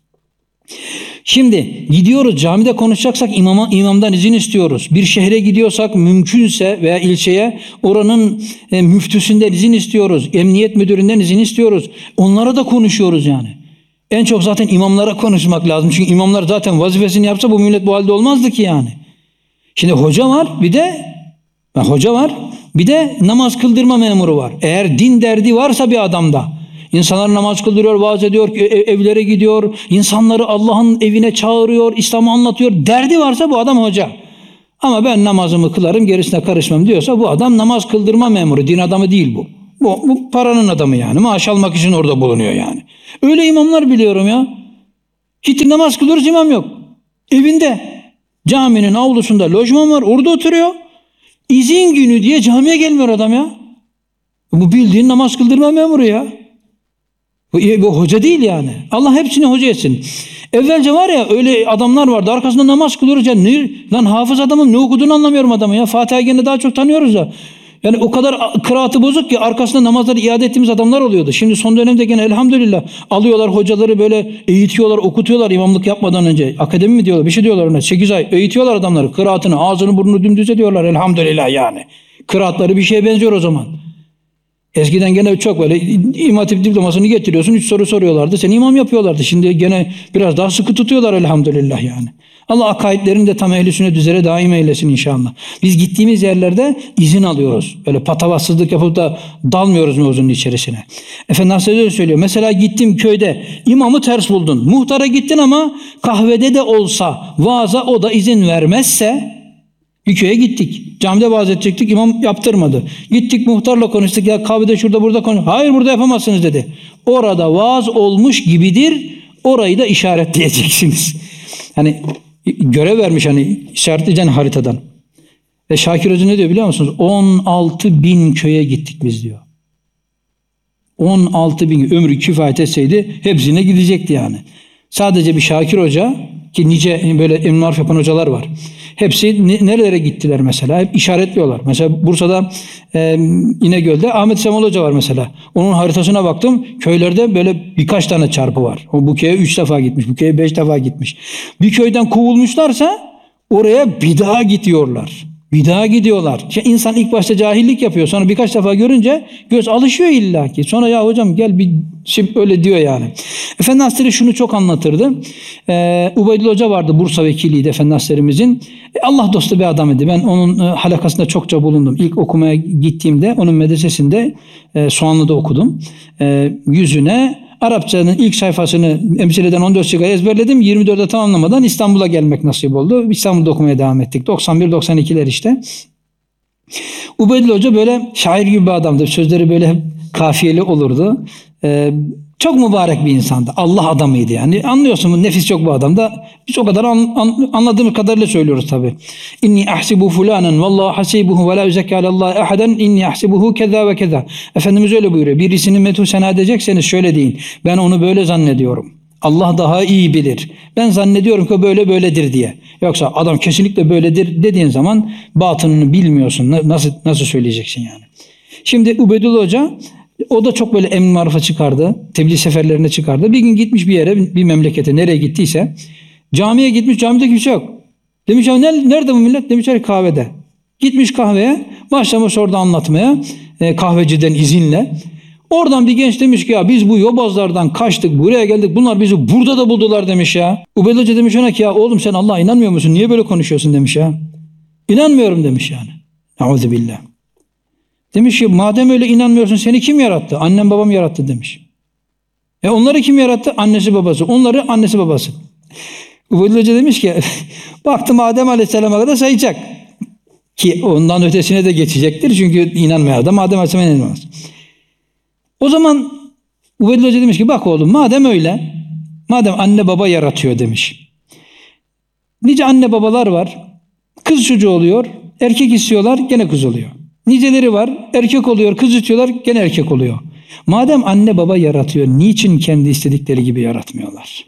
Şimdi gidiyoruz camide konuşacaksak imama, imamdan izin istiyoruz. Bir şehre gidiyorsak mümkünse veya ilçeye oranın e, müftüsünden izin istiyoruz. Emniyet müdüründen izin istiyoruz. Onlara da konuşuyoruz yani. En çok zaten imamlara konuşmak lazım. Çünkü imamlar zaten vazifesini yapsa bu millet bu halde olmazdı ki yani. Şimdi hoca var bir de Yani hoca var, bir de namaz kıldırma memuru var. Eğer din derdi varsa bir adamda, insanlar namaz kıldırıyor, vaaz ediyor, evlere gidiyor, insanları Allah'ın evine çağırıyor, İslam'ı anlatıyor, derdi varsa bu adam hoca. Ama ben namazımı kılarım, gerisine karışmam diyorsa bu adam namaz kıldırma memuru, din adamı değil bu. Bu, bu paranın adamı yani, maaş almak için orada bulunuyor yani. Öyle imamlar biliyorum ya. Gitti namaz kılıyoruz, imam yok. Evinde, caminin avlusunda lojman var, orada oturuyor. İzin günü diye camiye gelmiyor adam ya. Bu bildiğin namaz kıldırma memuru ya. Bu, bu hoca değil yani. Allah hepsini hoca etsin. Evvelce var ya öyle adamlar vardı, arkasında namaz kılıyoruz ya. Ne, lan hafız adamım, ne okuduğunu anlamıyorum adamı ya. Fatiha'yı gene daha çok tanıyoruz da. Yani o kadar kıraatı bozuk ki arkasında namazları iade ettiğimiz adamlar oluyordu. Şimdi son dönemde gene elhamdülillah alıyorlar hocaları, böyle eğitiyorlar, okutuyorlar imamlık yapmadan önce. Akademi mi diyorlar, bir şey diyorlar ona. sekiz ay eğitiyorlar adamları. Kıraatını, ağzını burnunu dümdüz ediyorlar elhamdülillah yani. Kıraatları bir şeye benziyor o zaman. Eskiden gene çok böyle İmam Hatip diplomasını getiriyorsun, üç soru soruyorlardı, seni imam yapıyorlardı. Şimdi gene biraz daha sıkı tutuyorlar elhamdülillah yani. Allah akaidlerini de tam ehl-i sünnet üzere daim eylesin inşallah. Biz gittiğimiz yerlerde izin alıyoruz. Böyle patavatsızlık yapıp da dalmıyoruz mevzunun içerisine. Efendi Hazretleri söylüyor. Mesela gittim köyde, imamı ters buldun. Muhtara gittin ama kahvede de olsa vaaza o da izin vermezse, bir köye gittik. Camide vaaz edecektik, imam yaptırmadı. Gittik muhtarla konuştuk, ya kahvede şurada burada konuş. Hayır, burada yapamazsınız dedi. Orada vaaz olmuş gibidir, orayı da işaretleyeceksiniz. Hani görev vermiş, hani işaretleyeceksin haritadan. Ve Şakir Hoca ne diyor biliyor musunuz? on altı bin köye gittik biz diyor. on altı bin, ömrü kifayet etseydi hepsine gidecekti yani. Sadece bir Şakir Hoca, ki nice böyle emri maruf yapan hocalar var. Hepsi nerelere gittiler mesela? Hep işaretliyorlar. Mesela Bursa'da e, İnegöl'de Ahmet Semal Hoca var mesela. Onun haritasına baktım. Köylerde böyle birkaç tane çarpı var. O bu köye üç defa gitmiş. Bu köye beş defa gitmiş. Bir köyden kovulmuşlarsa oraya bir daha gidiyorlar. Bir daha gidiyorlar. İşte insan ilk başta cahillik yapıyor. Sonra birkaç defa görünce göz alışıyor illaki. Sonra ya hocam gel bir şey öyle diyor yani. Efendi Hazretleri şunu çok anlatırdı. Ee, Ubeydullah Hoca vardı, Bursa vekiliydi Efendi Hazretlerimizin. E, Allah dostu bir adam idi. Ben onun e, halakasında çokça bulundum. İlk okumaya gittiğimde onun medresesinde e, Soğanlı'da okudum. E, yüzüne Arapçanın ilk sayfasını emsileden on dört şıkayı ezberledim. yirmi dörde tamamlamadan İstanbul'a gelmek nasip oldu. İstanbul'da okumaya devam ettik. doksan bir doksan ikiler işte. Ubeydullah Hoca böyle şair gibi bir adamdı. Sözleri böyle hep kafiyeli olurdu. Ee, çok mübarek bir insandı. Allah adamıydı yani. Anlıyorsun bu nefis çok bu adamda. Biz o kadar an, an, anladığımız kadarıyla söylüyoruz tabi. İnni ahsibu fulanen vallahu hasibuhu ve la yuzekki alallahi ahaden inni ahsibuhu keza ve keza. Efendimiz öyle buyuruyor. Birisini methu sena edecekseniz şöyle deyin. Ben onu böyle zannediyorum. Allah daha iyi bilir. Ben zannediyorum ki böyle böyledir diye. Yoksa adam kesinlikle böyledir dediğin zaman batınını bilmiyorsun. Nasıl nasıl söyleyeceksin yani? Şimdi Ubeydullah Hoca, o da çok böyle emr marufa çıkardı. Tebliğ seferlerine çıkardı. Bir gün gitmiş bir yere, bir memlekete, nereye gittiyse camiye gitmiş, camide kimse yok. Demiş ya nerede bu millet? Demişler kahvede. Gitmiş kahveye, başlamış orada anlatmaya, e, kahveciden izinle. Oradan bir genç demiş ki ya biz bu yobazlardan kaçtık, buraya geldik, bunlar bizi burada da buldular demiş ya. Ubeydullah Hoca demiş ona ki ya oğlum sen Allah'a inanmıyor musun? Niye böyle konuşuyorsun demiş ya. İnanmıyorum demiş yani. Euzubillah. Demiş ki madem öyle inanmıyorsun seni kim yarattı? Annem babam yarattı demiş. E onları kim yarattı? Annesi babası. Onları annesi babası. Ubeydullah Hoca demiş ki baktım Adem Aleyhisselam'a kadar sayacak. Ki ondan ötesine de geçecektir. Çünkü inanmayan adam Adem Aleyhisselam'a inanmaz. O zaman Ubeydullah Hoca demiş ki bak oğlum madem öyle, madem anne baba yaratıyor demiş. Nice anne babalar var. Kız çocuğu oluyor. Erkek istiyorlar gene kız oluyor. Niceleri var. Erkek oluyor. Kız istiyorlar gene erkek oluyor. Madem anne baba yaratıyor, niçin kendi istedikleri gibi yaratmıyorlar?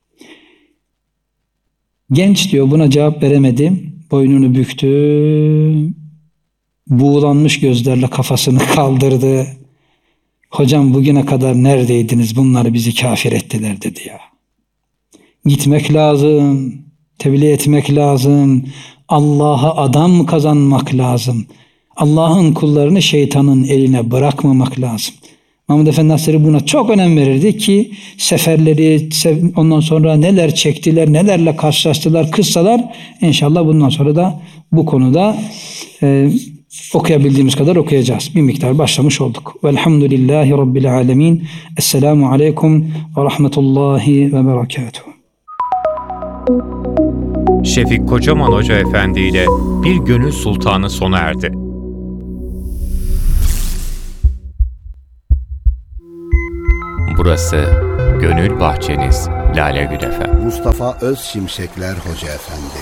Genç diyor buna cevap veremedi. Boynunu büktü. Buğulanmış gözlerle kafasını kaldırdı. Hocam bugüne kadar neredeydiniz? Bunlar bizi kafir ettiler dedi ya. Gitmek lazım. Tebliğ etmek lazım. Allah'a adam kazanmak lazım. Allah'ın kullarını şeytanın eline bırakmamak lazım. Mahmud Efendi Hazretleri buna çok önem verirdi ki seferleri, ondan sonra neler çektiler, nelerle karşılaştılar, kıssalar inşallah bundan sonra da bu konuda e, okuyabildiğimiz kadar okuyacağız. Bir miktar başlamış olduk. Velhamdülillahi Rabbil alemin. Esselamu aleyküm ve rahmetullahi ve berekatuhu. Şefik Kocaman Hoca Efendi ile Bir Gönül Sultanı sona erdi. Burası Gönül Bahçeniz, Lale Gül Efendi. Mustafa Özşimşekler Hoca Efendi.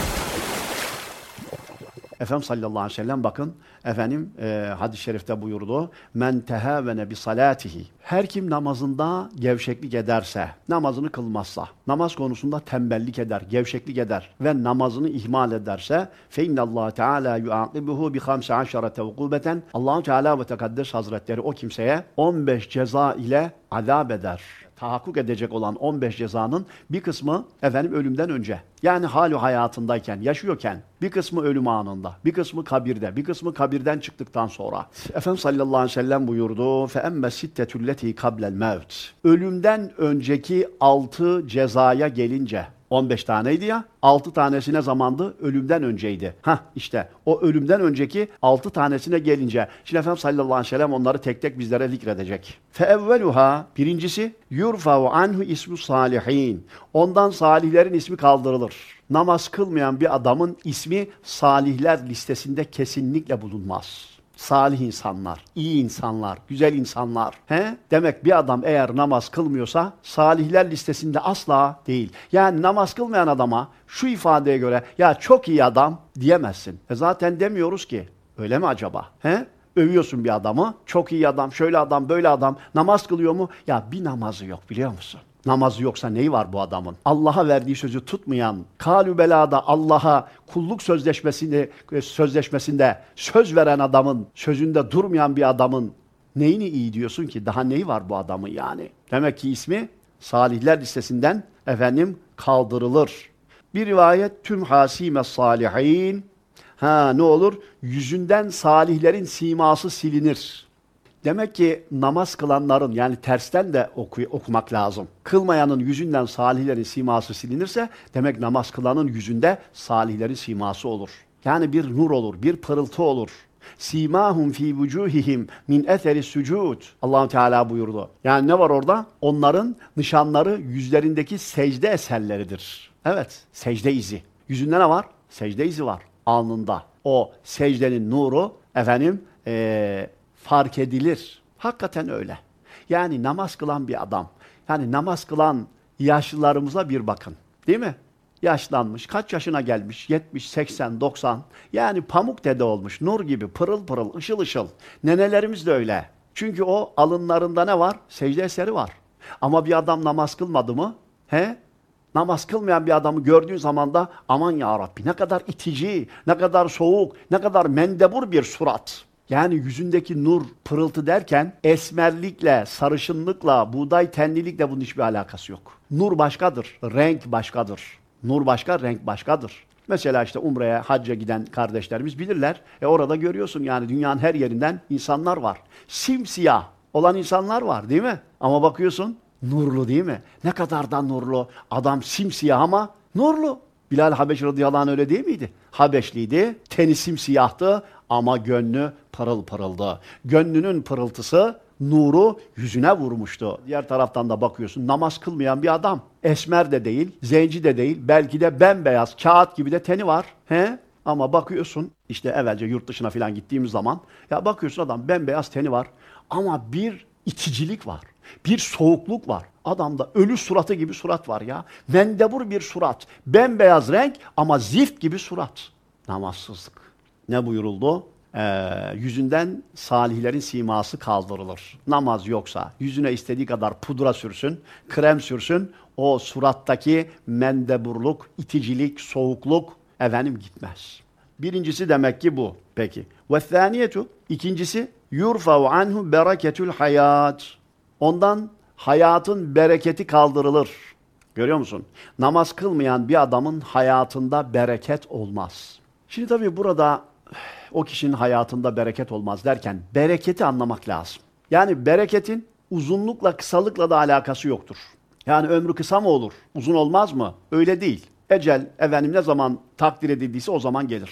Efendimiz sallallahu aleyhi ve sellem bakın efendim e, hadis-i şerifte buyurdu. Men tehâvene bi salatihi. Her kim namazında gevşeklik ederse, namazını kılmazsa, namaz konusunda tembellik eder, gevşeklik eder ve namazını ihmal ederse fe innallâhe teâlâ yu'aqibuhu bi hamse aşarete ukubeten. Allah-u Teala ve Tekaddes Hazretleri o kimseye on beş ceza ile azap eder. Tahakkuk edecek olan on beş cezanın bir kısmı efendim ölümden önce. Yani hali hayatındayken, yaşıyorken, bir kısmı ölüm anında, bir kısmı kabirde, bir kısmı kabirden çıktıktan sonra. Efendimiz sallallahu aleyhi ve sellem buyurdu. فَاَمَّ سِتَّةُ الَّتِي قَبْلَ الْمَوْتِ. Ölümden önceki altı cezaya gelince, on beş taneydi ya, altı tanesi ne zamandı? Ölümden önceydi. Hah işte o ölümden önceki altı tanesine gelince, şimdi Efendimiz sallallahu aleyhi ve sellem onları tek tek bizlere zikredecek. فَاَوَّلُهَا. Birincisi, يُرْفَوْ عَنْهُ ismu salihin. Ondan salihlerin ismi kaldırılır. Namaz kılmayan bir adamın ismi salihler listesinde kesinlikle bulunmaz. Salih insanlar, iyi insanlar, güzel insanlar. He? Demek bir adam eğer namaz kılmıyorsa salihler listesinde asla değil. Yani namaz kılmayan adama şu ifadeye göre ya çok iyi adam diyemezsin. E zaten demiyoruz ki. Öyle mi acaba? He? Övüyorsun bir adamı. Çok iyi adam, şöyle adam, böyle adam. Namaz kılıyor mu? Ya bir namazı yok biliyor musun? Namazı yoksa neyi var bu adamın? Allah'a verdiği sözü tutmayan, kalü belada Allah'a kulluk sözleşmesinde, sözleşmesinde söz veren adamın, sözünde durmayan bir adamın neyini iyi diyorsun ki? Daha neyi var bu adamın yani? Demek ki ismi salihler listesinden efendim kaldırılır. Bir rivayet tüm hasime salihin. Ha ne olur? Yüzünden salihlerin siması silinir. Demek ki namaz kılanların yani tersten de oku, okumak lazım. Kılmayanın yüzünden salihlerin siması silinirse demek namaz kılanın yüzünde salihlerin siması olur. Yani bir nur olur, bir pırıltı olur. Simahum fi vucuhihim min eseri sucud. Allah-u Teala buyurdu. Yani ne var orada? Onların nişanları yüzlerindeki secde eserleridir. Evet, secde izi. Yüzünde ne var? Secde izi var. Alnında. O secdenin nuru efendim ee, fark edilir. Hakikaten öyle. Yani namaz kılan bir adam, yani namaz kılan yaşlılarımıza bir bakın. Değil mi? Yaşlanmış, kaç yaşına gelmiş? yetmiş, seksen, doksan. Yani pamuk dede olmuş, nur gibi, pırıl pırıl, ışıl ışıl. Nenelerimiz de öyle. Çünkü o alınlarında ne var? Secde eseri var. Ama bir adam namaz kılmadı mı? He? Namaz kılmayan bir adamı gördüğün zaman da aman ya Rabbi ne kadar itici, ne kadar soğuk, ne kadar mendebur bir surat. Yani yüzündeki nur, pırıltı derken esmerlikle, sarışınlıkla, buğday tenlilikle bunun hiçbir alakası yok. Nur başkadır, renk başkadır. Nur başka, renk başkadır. Mesela işte Umre'ye, hacca giden kardeşlerimiz bilirler. E orada görüyorsun yani dünyanın her yerinden insanlar var. Simsiyah olan insanlar var değil mi? Ama bakıyorsun nurlu değil mi? Ne kadar da nurlu. Adam simsiyah ama nurlu. Bilal Habeşi radıyallahu anh öyle değil miydi? Habeşliydi, teni simsiyahtı ama gönlü pırıl pırıldı. Gönlünün pırıltısı, nuru yüzüne vurmuştu. Diğer taraftan da bakıyorsun namaz kılmayan bir adam. Esmer de değil, zenci de değil, belki de bembeyaz, kağıt gibi de teni var. He? Ama bakıyorsun işte evvelce yurt dışına falan gittiğimiz zaman ya bakıyorsun adam bembeyaz teni var ama bir iticilik var. Bir soğukluk var. Adamda ölü suratı gibi surat var ya. Mendebur bir surat. Bembeyaz renk ama zift gibi surat. Namazsızlık. Ne buyuruldu? Ee, yüzünden salihlerin siması kaldırılır. Namaz yoksa yüzüne istediği kadar pudra sürsün, krem sürsün. O surattaki mendeburluk, iticilik, soğukluk efendim gitmez. Birincisi demek ki bu. Peki. Ve thaniyetu. İkincisi yurfa'u anhu bereketül hayat. Ondan hayatın bereketi kaldırılır. Görüyor musun? Namaz kılmayan bir adamın hayatında bereket olmaz. Şimdi tabii burada o kişinin hayatında bereket olmaz derken bereketi anlamak lazım. Yani bereketin uzunlukla kısalıkla da alakası yoktur. Yani ömrü kısa mı olur? Uzun olmaz mı? Öyle değil. Ecel efendim ne zaman takdir edildiyse o zaman gelir.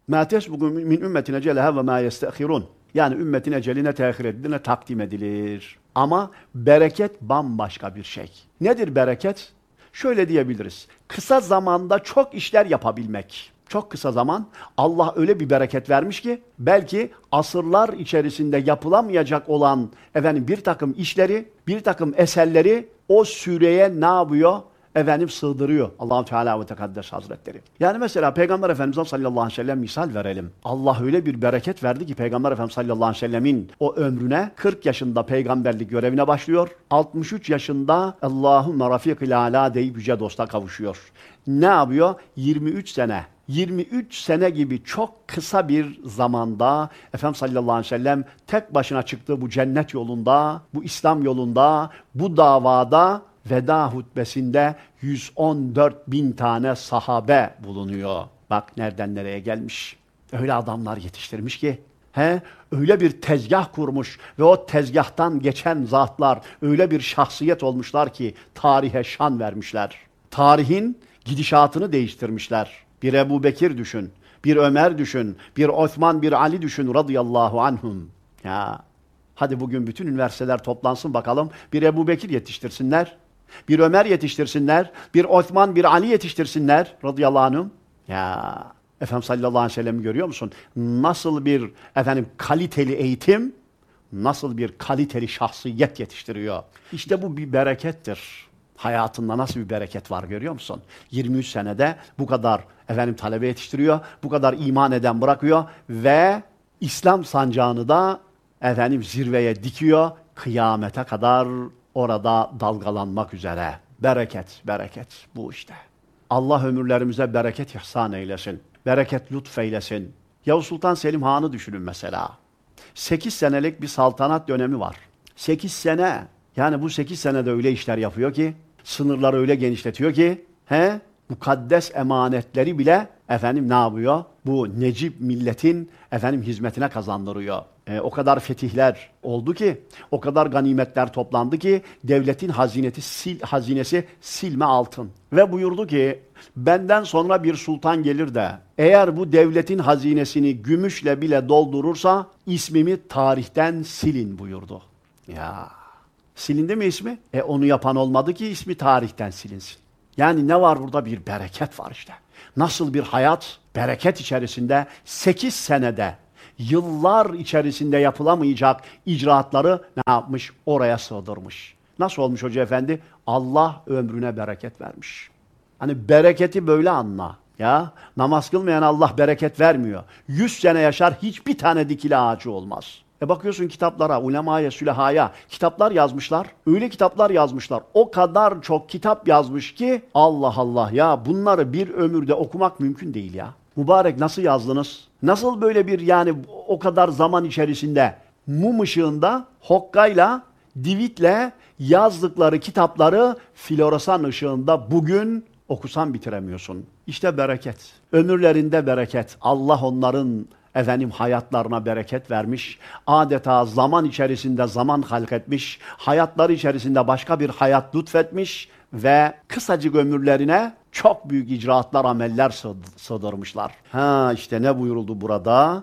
مَا تَسْبُقُ مِنْ ümmetin eceleha ve mâ yestekhirun. Yani ümmetin eceline tehir edilir, takdim edilir. Ama bereket bambaşka bir şey. Nedir bereket? Şöyle diyebiliriz. Kısa zamanda çok işler yapabilmek. Çok kısa zaman Allah öyle bir bereket vermiş ki belki asırlar içerisinde yapılamayacak olan efendim bir takım işleri, bir takım eserleri o süreye ne yapıyor? Efendim sığdırıyor Allah-u Teala ve Tekaddes Hazretleri. Yani mesela Peygamber Efendimiz sallallahu aleyhi ve sellem misal verelim. Allah öyle bir bereket verdi ki Peygamber Efendimiz sallallahu aleyhi ve sellemin o ömrüne kırk yaşında peygamberlik görevine başlıyor. altmış üç yaşında Allahümme rafikil ala deyip yüce dosta kavuşuyor. Ne yapıyor? yirmi üç sene. yirmi üç sene gibi çok kısa bir zamanda Efendimiz sallallahu aleyhi ve sellem tek başına çıktığı bu cennet yolunda, bu İslam yolunda, bu davada veda hutbesinde yüz on dört bin tane sahabe bulunuyor. Bak nereden nereye gelmiş. Öyle adamlar yetiştirmiş ki. He, öyle bir tezgah kurmuş ve o tezgahtan geçen zatlar öyle bir şahsiyet olmuşlar ki tarihe şan vermişler. Tarihin gidişatını değiştirmişler. Bir Ebu Bekir düşün, bir Ömer düşün, bir Osman, bir Ali düşün radıyallahu anhum. Ya, hadi bugün bütün üniversiteler toplansın bakalım. Bir Ebu Bekir yetiştirsinler, bir Ömer yetiştirsinler, bir Osman, bir Ali yetiştirsinler radıyallahu anhum. Ya, Efendimiz sallallahu aleyhi ve sellem'i görüyor musun? Nasıl bir efendim kaliteli eğitim, nasıl bir kaliteli şahsiyet yetiştiriyor. İşte bu bir berekettir. Hayatında nasıl bir bereket var görüyor musun? yirmi üç senede bu kadar efendim talebe yetiştiriyor, bu kadar iman eden bırakıyor ve İslam sancağını da efendim zirveye dikiyor, kıyamete kadar orada dalgalanmak üzere. Bereket, bereket bu işte. Allah ömürlerimize bereket ihsan eylesin, bereket lütfeylesin. Yavuz Sultan Selim Han'ı düşünün mesela. sekiz senelik bir saltanat dönemi var. sekiz sene, yani bu sekiz senede öyle işler yapıyor ki, sınırları öyle genişletiyor ki, he, mukaddes emanetleri bile efendim ne yapıyor? Bu Necip milletin efendim hizmetine kazandırıyor. E, o kadar fetihler oldu ki, o kadar ganimetler toplandı ki devletin hazineti sil, hazinesi silme altın. Ve buyurdu ki, benden sonra bir sultan gelir de eğer bu devletin hazinesini gümüşle bile doldurursa ismimi tarihten silin buyurdu. Ya, silindi mi ismi? E onu yapan olmadı ki ismi tarihten silinsin. Yani ne var burada? Bir bereket var işte. Nasıl bir hayat? Bereket içerisinde sekiz senede, yıllar içerisinde yapılamayacak icraatları ne yapmış? Oraya sığdırmış. Nasıl olmuş Hoca Efendi? Allah ömrüne bereket vermiş. Hani bereketi böyle anla. Ya, namaz kılmayan Allah bereket vermiyor. Yüz sene yaşar, hiçbir tane dikili ağacı olmaz. E bakıyorsun kitaplara, ulemaya, sülehaya kitaplar yazmışlar. Öyle kitaplar yazmışlar. O kadar çok kitap yazmış ki Allah Allah ya bunları bir ömürde okumak mümkün değil ya. Mübarek nasıl yazdınız? Nasıl böyle bir yani o kadar zaman içerisinde mum ışığında, hokkayla, divitle yazdıkları kitapları floresan ışığında bugün okusan bitiremiyorsun. İşte bereket. Ömürlerinde bereket. Allah onların efendim hayatlarına bereket vermiş. Adeta zaman içerisinde zaman halk etmiş. Hayatları içerisinde başka bir hayat lütfetmiş ve kısacık ömürlerine çok büyük icraatlar, ameller sığdırmışlar. Ha işte ne buyuruldu burada?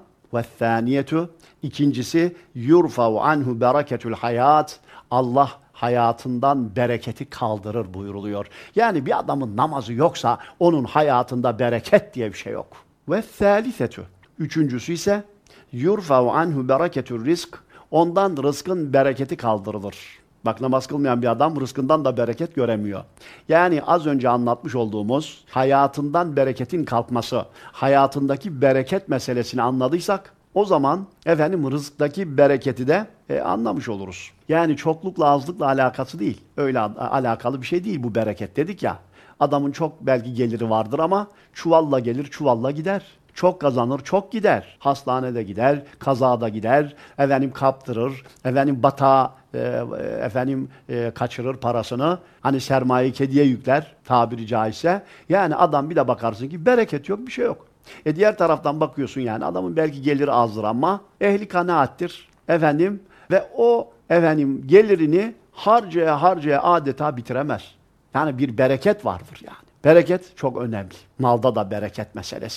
Ve ikincisi yurfa'u anhu bereketül hayat. Allah hayatından bereketi kaldırır buyuruluyor. Yani bir adamın namazı yoksa onun hayatında bereket diye bir şey yok. Ve thalisetü. Üçüncüsü ise yurfa'u anhu bereketür rizk. Ondan rızkın bereketi kaldırılır. Bak namaz kılmayan bir adam rızkından da bereket göremiyor. Yani az önce anlatmış olduğumuz hayatından bereketin kalkması, hayatındaki bereket meselesini anladıysak o zaman efendim rızktaki bereketi de e, anlamış oluruz. Yani çoklukla azlıkla alakası değil. Öyle alakalı bir şey değil bu bereket dedik ya. Adamın çok belki geliri vardır ama çuvalla gelir, çuvalla gider. Çok kazanır, çok gider. Hastanede gider, kazada gider, efendim kaptırır, efendim batağa e, efendim e, kaçırır parasını. Hani sermayeyi kediye yükler tabiri caizse. Yani adam bir de bakarsın ki bereket yok, bir şey yok. E diğer taraftan bakıyorsun yani adamın belki geliri azdır ama ehli kanaattir efendim ve o efendim gelirini harcaya harcaya adeta bitiremez. Yani bir bereket vardır yani. Bereket çok önemli. Malda da bereket meselesi.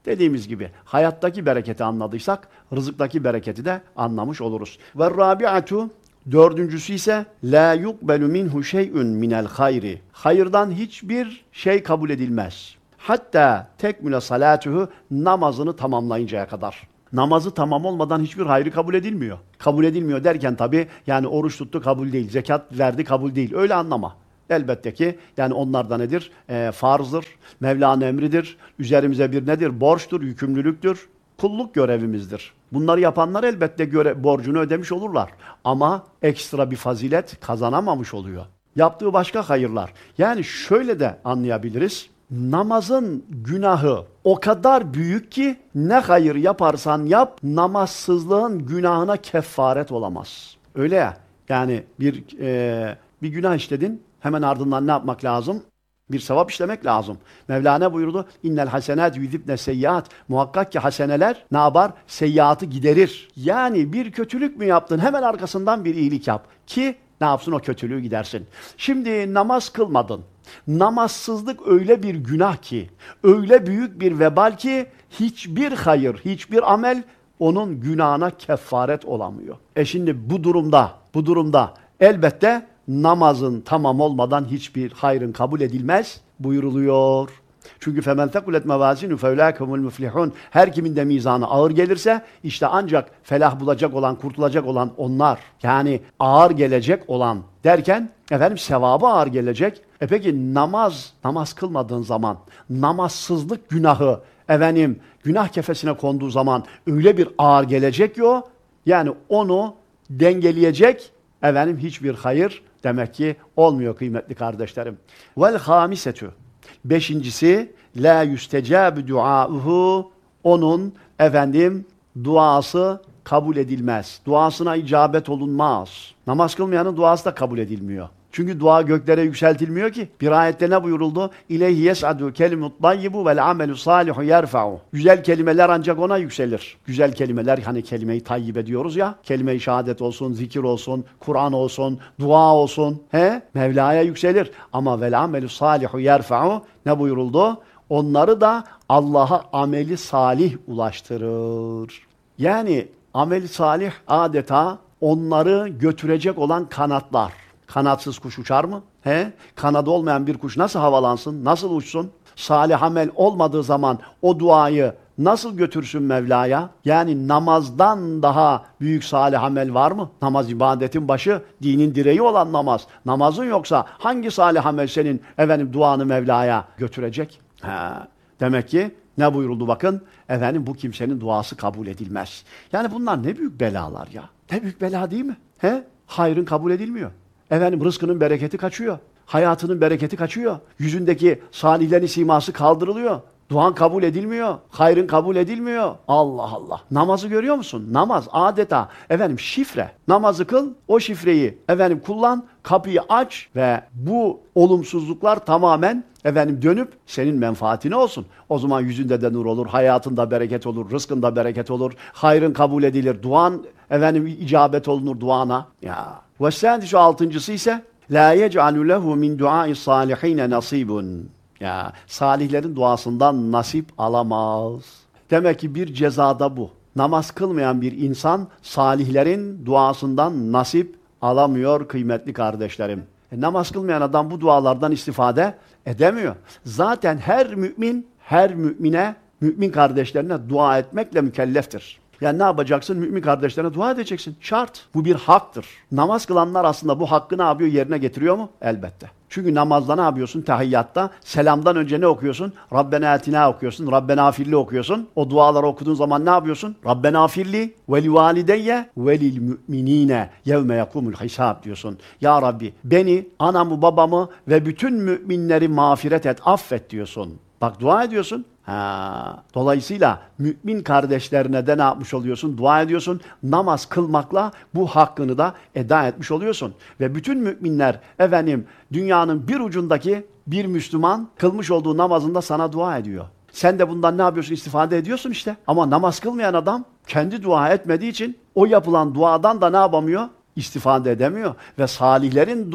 Dediğimiz gibi hayattaki bereketi anladıysak rızıktaki bereketi de anlamış oluruz. Ve rabi'atu dördüncüsü ise la yuqbelu minhu şey'un minel hayri. Hayırdan hiçbir şey kabul edilmez. Hatta tekmüle salatuhu namazını tamamlayıncaya kadar. Namazı tamam olmadan hiçbir hayrı kabul edilmiyor. Kabul edilmiyor derken tabii yani oruç tuttu kabul değil, zekat verdi kabul değil. Öyle anlama. Elbette ki yani onlar da nedir? E, farzdır, Mevla'nın emridir, üzerimize bir nedir? Borçtur, yükümlülüktür, kulluk görevimizdir. Bunları yapanlar elbette göre, borcunu ödemiş olurlar. Ama ekstra bir fazilet kazanamamış oluyor. Yaptığı başka hayırlar. Yani şöyle de anlayabiliriz. Namazın günahı o kadar büyük ki ne hayır yaparsan yap namazsızlığın günahına kefaret olamaz. Öyle ya yani bir e, bir günah işledin hemen ardından ne yapmak lazım? Bir sevap işlemek lazım. Mevlana buyurdu innel hasenat yuzibne seyyiat. Muhakkak ki haseneler ne yapar? Seyyiatı giderir. Yani bir kötülük mü yaptın hemen arkasından bir iyilik yap ki ne yapsın o kötülüğü gidersin. Şimdi namaz kılmadın. Namazsızlık öyle bir günah ki, öyle büyük bir vebal ki hiçbir hayır, hiçbir amel onun günahına kefaret olamıyor. E şimdi bu durumda, bu durumda elbette namazın tamam olmadan hiçbir hayrın kabul edilmez buyuruluyor. Çünkü femen tekulet mevazinu feulâkumul muflihun. Her kimin de mizanı ağır gelirse işte ancak felah bulacak olan, kurtulacak olan onlar. Yani ağır gelecek olan derken efendim sevabı ağır gelecek. E peki namaz, namaz kılmadığın zaman namazsızlık günahı efendim günah kefesine konduğu zaman öyle bir ağır gelecek ki o yani onu dengeleyecek efendim hiçbir hayır demek ki olmuyor kıymetli kardeşlerim. Vel hamisetü. Beşincisi la yüstecâbü duâuhu onun efendim duası kabul edilmez. Duasına icabet olunmaz. Namaz kılmayanın duası da kabul edilmiyor. Çünkü dua göklere yükseltilmiyor ki. Bir ayette ne buyuruldu? İleyhi yes'adu kelimut tayyibu vel amelü salihu yerfa'u. Güzel kelimeler ancak ona yükselir. Güzel kelimeler hani kelime-i tayyib ediyoruz ya. Kelime-i şehadet olsun, zikir olsun, Kur'an olsun, dua olsun. He? Mevla'ya yükselir. Ama vel amelü salihu yerfa'u ne buyuruldu? Onları da Allah'a ameli salih ulaştırır. Yani ameli salih adeta onları götürecek olan kanatlar. Kanatsız kuş uçar mı? He? Kanadı olmayan bir kuş nasıl havalansın? Nasıl uçsun? Salih amel olmadığı zaman o duayı nasıl götürsün Mevla'ya? Yani namazdan daha büyük salih amel var mı? Namaz ibadetin başı, dinin direği olan namaz. Namazın yoksa hangi salih amel senin efendim duanı Mevla'ya götürecek? Ha. Demek ki ne buyuruldu bakın? Efendim bu kimsenin duası kabul edilmez. Yani bunlar ne büyük belalar ya. Ne büyük bela değil mi? He? Hayrın kabul edilmiyor. Efendim rızkının bereketi kaçıyor. Hayatının bereketi kaçıyor. Yüzündeki salihlerin siması kaldırılıyor. Duan kabul edilmiyor. Hayrın kabul edilmiyor. Allah Allah. Namazı görüyor musun? Namaz adeta efendim şifre. Namazı kıl, o şifreyi efendim kullan, kapıyı aç ve bu olumsuzluklar tamamen efendim dönüp senin menfaatine olsun. O zaman yüzünde de nur olur, hayatında bereket olur, rızkında bereket olur, hayrın kabul edilir, duan efendim icabet olunur duana. Ya. Ve sadisi altıncısı ise la yec'alu lehu min duai salihine nasibun. Ya salihlerin duasından nasip alamaz. Demek ki bir cezada bu. Namaz kılmayan bir insan salihlerin duasından nasip alamıyor kıymetli kardeşlerim. E, namaz kılmayan adam bu dualardan istifade edemiyor. Zaten her mümin, her mümine, mümin kardeşlerine dua etmekle mükelleftir. Yani ne yapacaksın? Mümin kardeşlerine dua edeceksin. Şart. Bu bir haktır. Namaz kılanlar aslında bu hakkı ne yapıyor? Yerine getiriyor mu? Elbette. Çünkü namazda ne yapıyorsun? Tahiyyatta. Selamdan önce ne okuyorsun? Rabbena atina okuyorsun. Rabbena afirli okuyorsun. O duaları okuduğun zaman ne yapıyorsun? Rabbena afirli ve li valideyye ve lil müminine yevme yakumul hisab diyorsun. Ya Rabbi beni, anamı, babamı ve bütün müminleri mağfiret et, affet diyorsun. Bak dua ediyorsun. Ha. Dolayısıyla mümin kardeşlerine de ne yapmış oluyorsun? Dua ediyorsun. Namaz kılmakla bu hakkını da eda etmiş oluyorsun. Ve bütün müminler efendim dünyanın bir ucundaki bir Müslüman kılmış olduğu namazında sana dua ediyor. Sen de bundan ne yapıyorsun? İstifade ediyorsun işte. Ama namaz kılmayan adam kendi dua etmediği için o yapılan duadan da ne yapamıyor? İstifade edemiyor. Ve salihlerin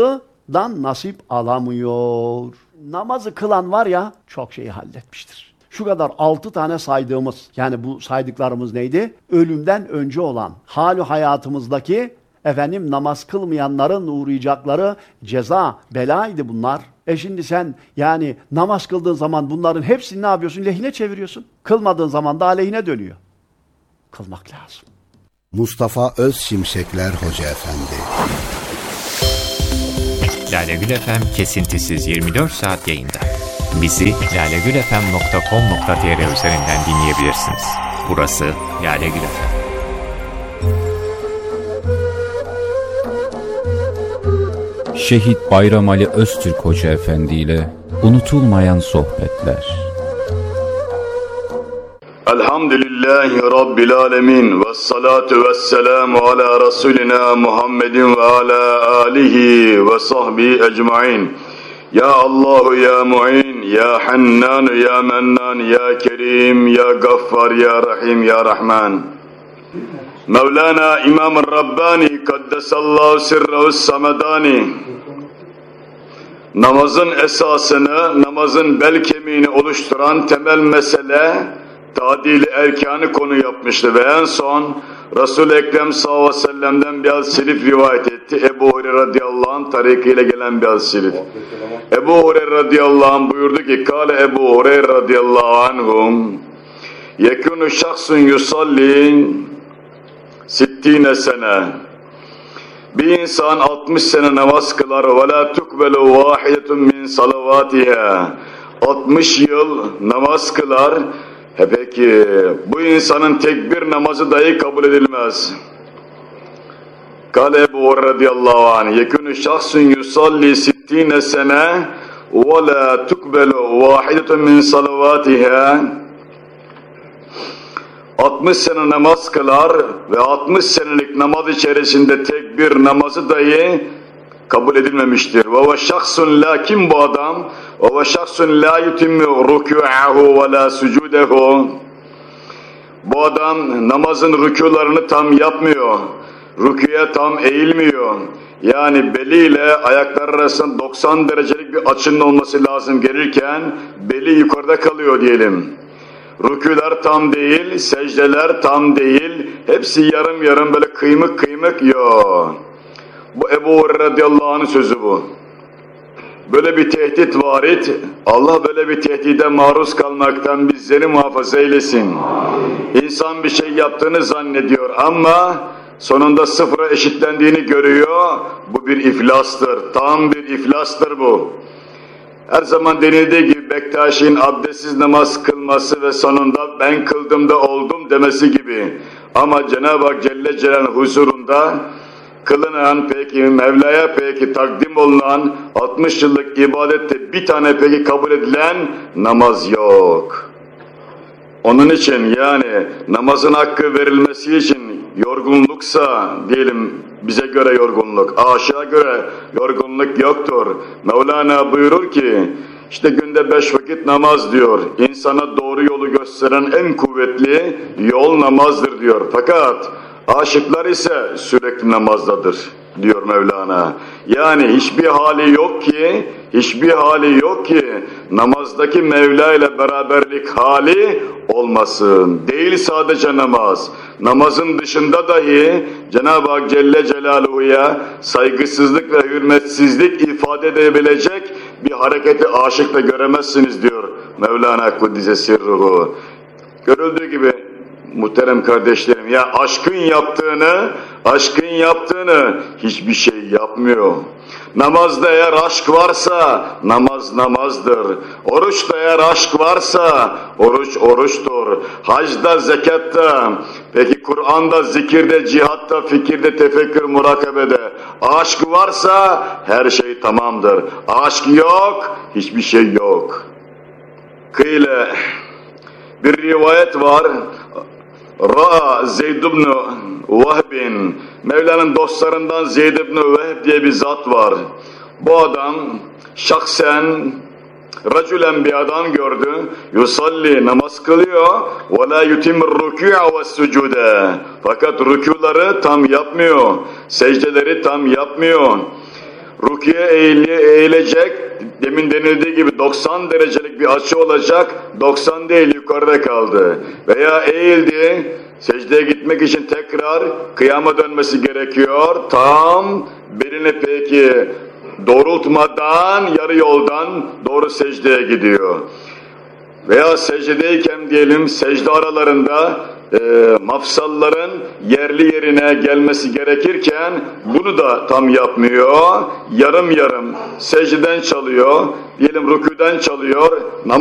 duasından nasip alamıyor. Namazı kılan var ya çok şeyi halletmiştir. Şu kadar altı tane saydığımız, yani bu saydıklarımız neydi? Ölümden önce olan, hali hayatımızdaki efendim namaz kılmayanların uğrayacakları ceza, belaydı bunlar. E şimdi sen yani namaz kıldığın zaman bunların hepsini ne yapıyorsun? Lehine çeviriyorsun. Kılmadığın zaman da aleyhine dönüyor. Kılmak lazım. Mustafa Özşimşekler Hoca Efendi. Lale Gül F M kesintisiz yirmi dört saat yayında. Bizi lalegülfm nokta com nokta tr üzerinden dinleyebilirsiniz. Burası Lale Gül F M. Şehit Bayram Ali Öztürk Hoca Efendi ile unutulmayan sohbetler. Elhamdülillahi Rabbil alemin ve salatu ve selamu ala Resulina Muhammedin ve ala alihi ve sahbihi ecmain. Ya Allahu ya Mu'in, ya Hannan, ya Mennan, ya Kerim, ya Gaffar, ya Rahim, ya Rahman. Mevlana İmam-ı Rabbani Kaddesallahu sirrehu samedani namazın esasını, namazın bel kemiğini oluşturan temel mesele tadil-i erkanı konu yapmıştı ve en son Resul-i Ekrem sallallahu aleyhi ve sellem'den bir hadis-i rivayet etti. Ebu Hureyre radıyallahu anh tarikiyle gelen bir hadis-i şerif. Ebu Hureyre radıyallahu anh buyurdu ki Kale Ebu Hureyre radıyallahu anhum yekûnü şahsun yusalli sittine sene. Bir insan altmış sene namaz kılar ve la tukbelu vahidetun min salavatiha. altmış yıl namaz kılar. He peki bu insanın tek bir namazı dahi kabul edilmez. Kale Ebu Hureyre radıyallahu anh yekûnü şahsun yusalli sittine sene ve la tukbelu vahidetun min salavatiha. altmış sene namaz kılar ve altmış senelik namaz içerisinde tek bir namazı dahi kabul edilmemiştir. Ve ve şahsun lakin bu adam ve ve şahsun la yutimmu rükû'ahu ve la sucudehu. Bu adam namazın rükûlarını tam yapmıyor. Rükûye tam eğilmiyor. Yani beliyle ayaklar arasında doksan derecelik bir açının olması lazım gelirken beli yukarıda kalıyor diyelim. Rükûler tam değil, secdeler tam değil, hepsi yarım yarım böyle kıymık kıymık yok. Bu Ebu Hureyre radıyallahu anh'ın sözü bu. Böyle bir tehdit varit, Allah böyle bir tehdide maruz kalmaktan bizleri muhafaza eylesin. İnsan bir şey yaptığını zannediyor ama sonunda sıfıra eşitlendiğini görüyor, bu bir iflastır, tam bir iflastır bu. Her zaman denildiği gibi Bektaşi'nin abdestsiz namaz kılması ve sonunda ben kıldım da oldum demesi gibi. Ama Cenab-ı Hak Celle Celaluhu huzurunda kılınan peki Mevla'ya peki takdim olunan altmış yıllık ibadette bir tane peki kabul edilen namaz yok. Onun için yani namazın hakkı verilmesi için yorgunluksa diyelim bize göre yorgunluk, aşağı göre yorgunluk yoktur. Mevlana buyurur ki işte günde beş vakit namaz diyor. İnsana doğru yolu gösteren en kuvvetli yol namazdır diyor. Fakat aşıklar ise sürekli namazdadır diyor Mevlana. Yani hiçbir hali yok ki, hiçbir hali yok ki namazdaki Mevla ile beraberlik hali olmasın. Değil sadece namaz. Namazın dışında dahi Cenab-ı Hak Celle Celaluhu'ya saygısızlık ve hürmetsizlik ifade edebilecek bir hareketi aşıkta göremezsiniz diyor Mevlana Kuddise Sirruhu. Görüldüğü gibi muhterem kardeşlerim, ya aşkın yaptığını, aşkın yaptığını hiçbir şey yapmıyor. Namazda eğer aşk varsa namaz namazdır. Oruçta eğer aşk varsa oruç oruçtur. Hacda, zekatta, peki Kur'an'da, zikirde, cihatta, fikirde, tefekkür, murakabede aşk varsa her şey tamamdır. Aşk yok, hiçbir şey yok. Kıyle bir rivayet var. Ra Zeyd ibn Vehb'in, Mevla'nın dostlarından Zeyd ibn Vehb diye bir zat var. Bu adam şahsen racülen bir adam gördü. Yusalli, namaz kılıyor. Ve la yutimur rükû'a ve sucude. Fakat rükûları tam yapmıyor. Secdeleri tam yapmıyor. Rukiye eğili, eğilecek. Demin denildiği gibi doksan derecelik bir açı olacak. doksan değil, yukarıda kaldı. Veya eğildi. Secdeye gitmek için tekrar kıyama dönmesi gerekiyor. Tam belini peki doğrultmadan yarı yoldan doğru secdeye gidiyor. Veya secdedeyken diyelim secde aralarında e, mafsalların yerli yerine gelmesi gerekirken bunu da tam yapmıyor. Yarım yarım secdeden çalıyor. Diyelim rükûden çalıyor.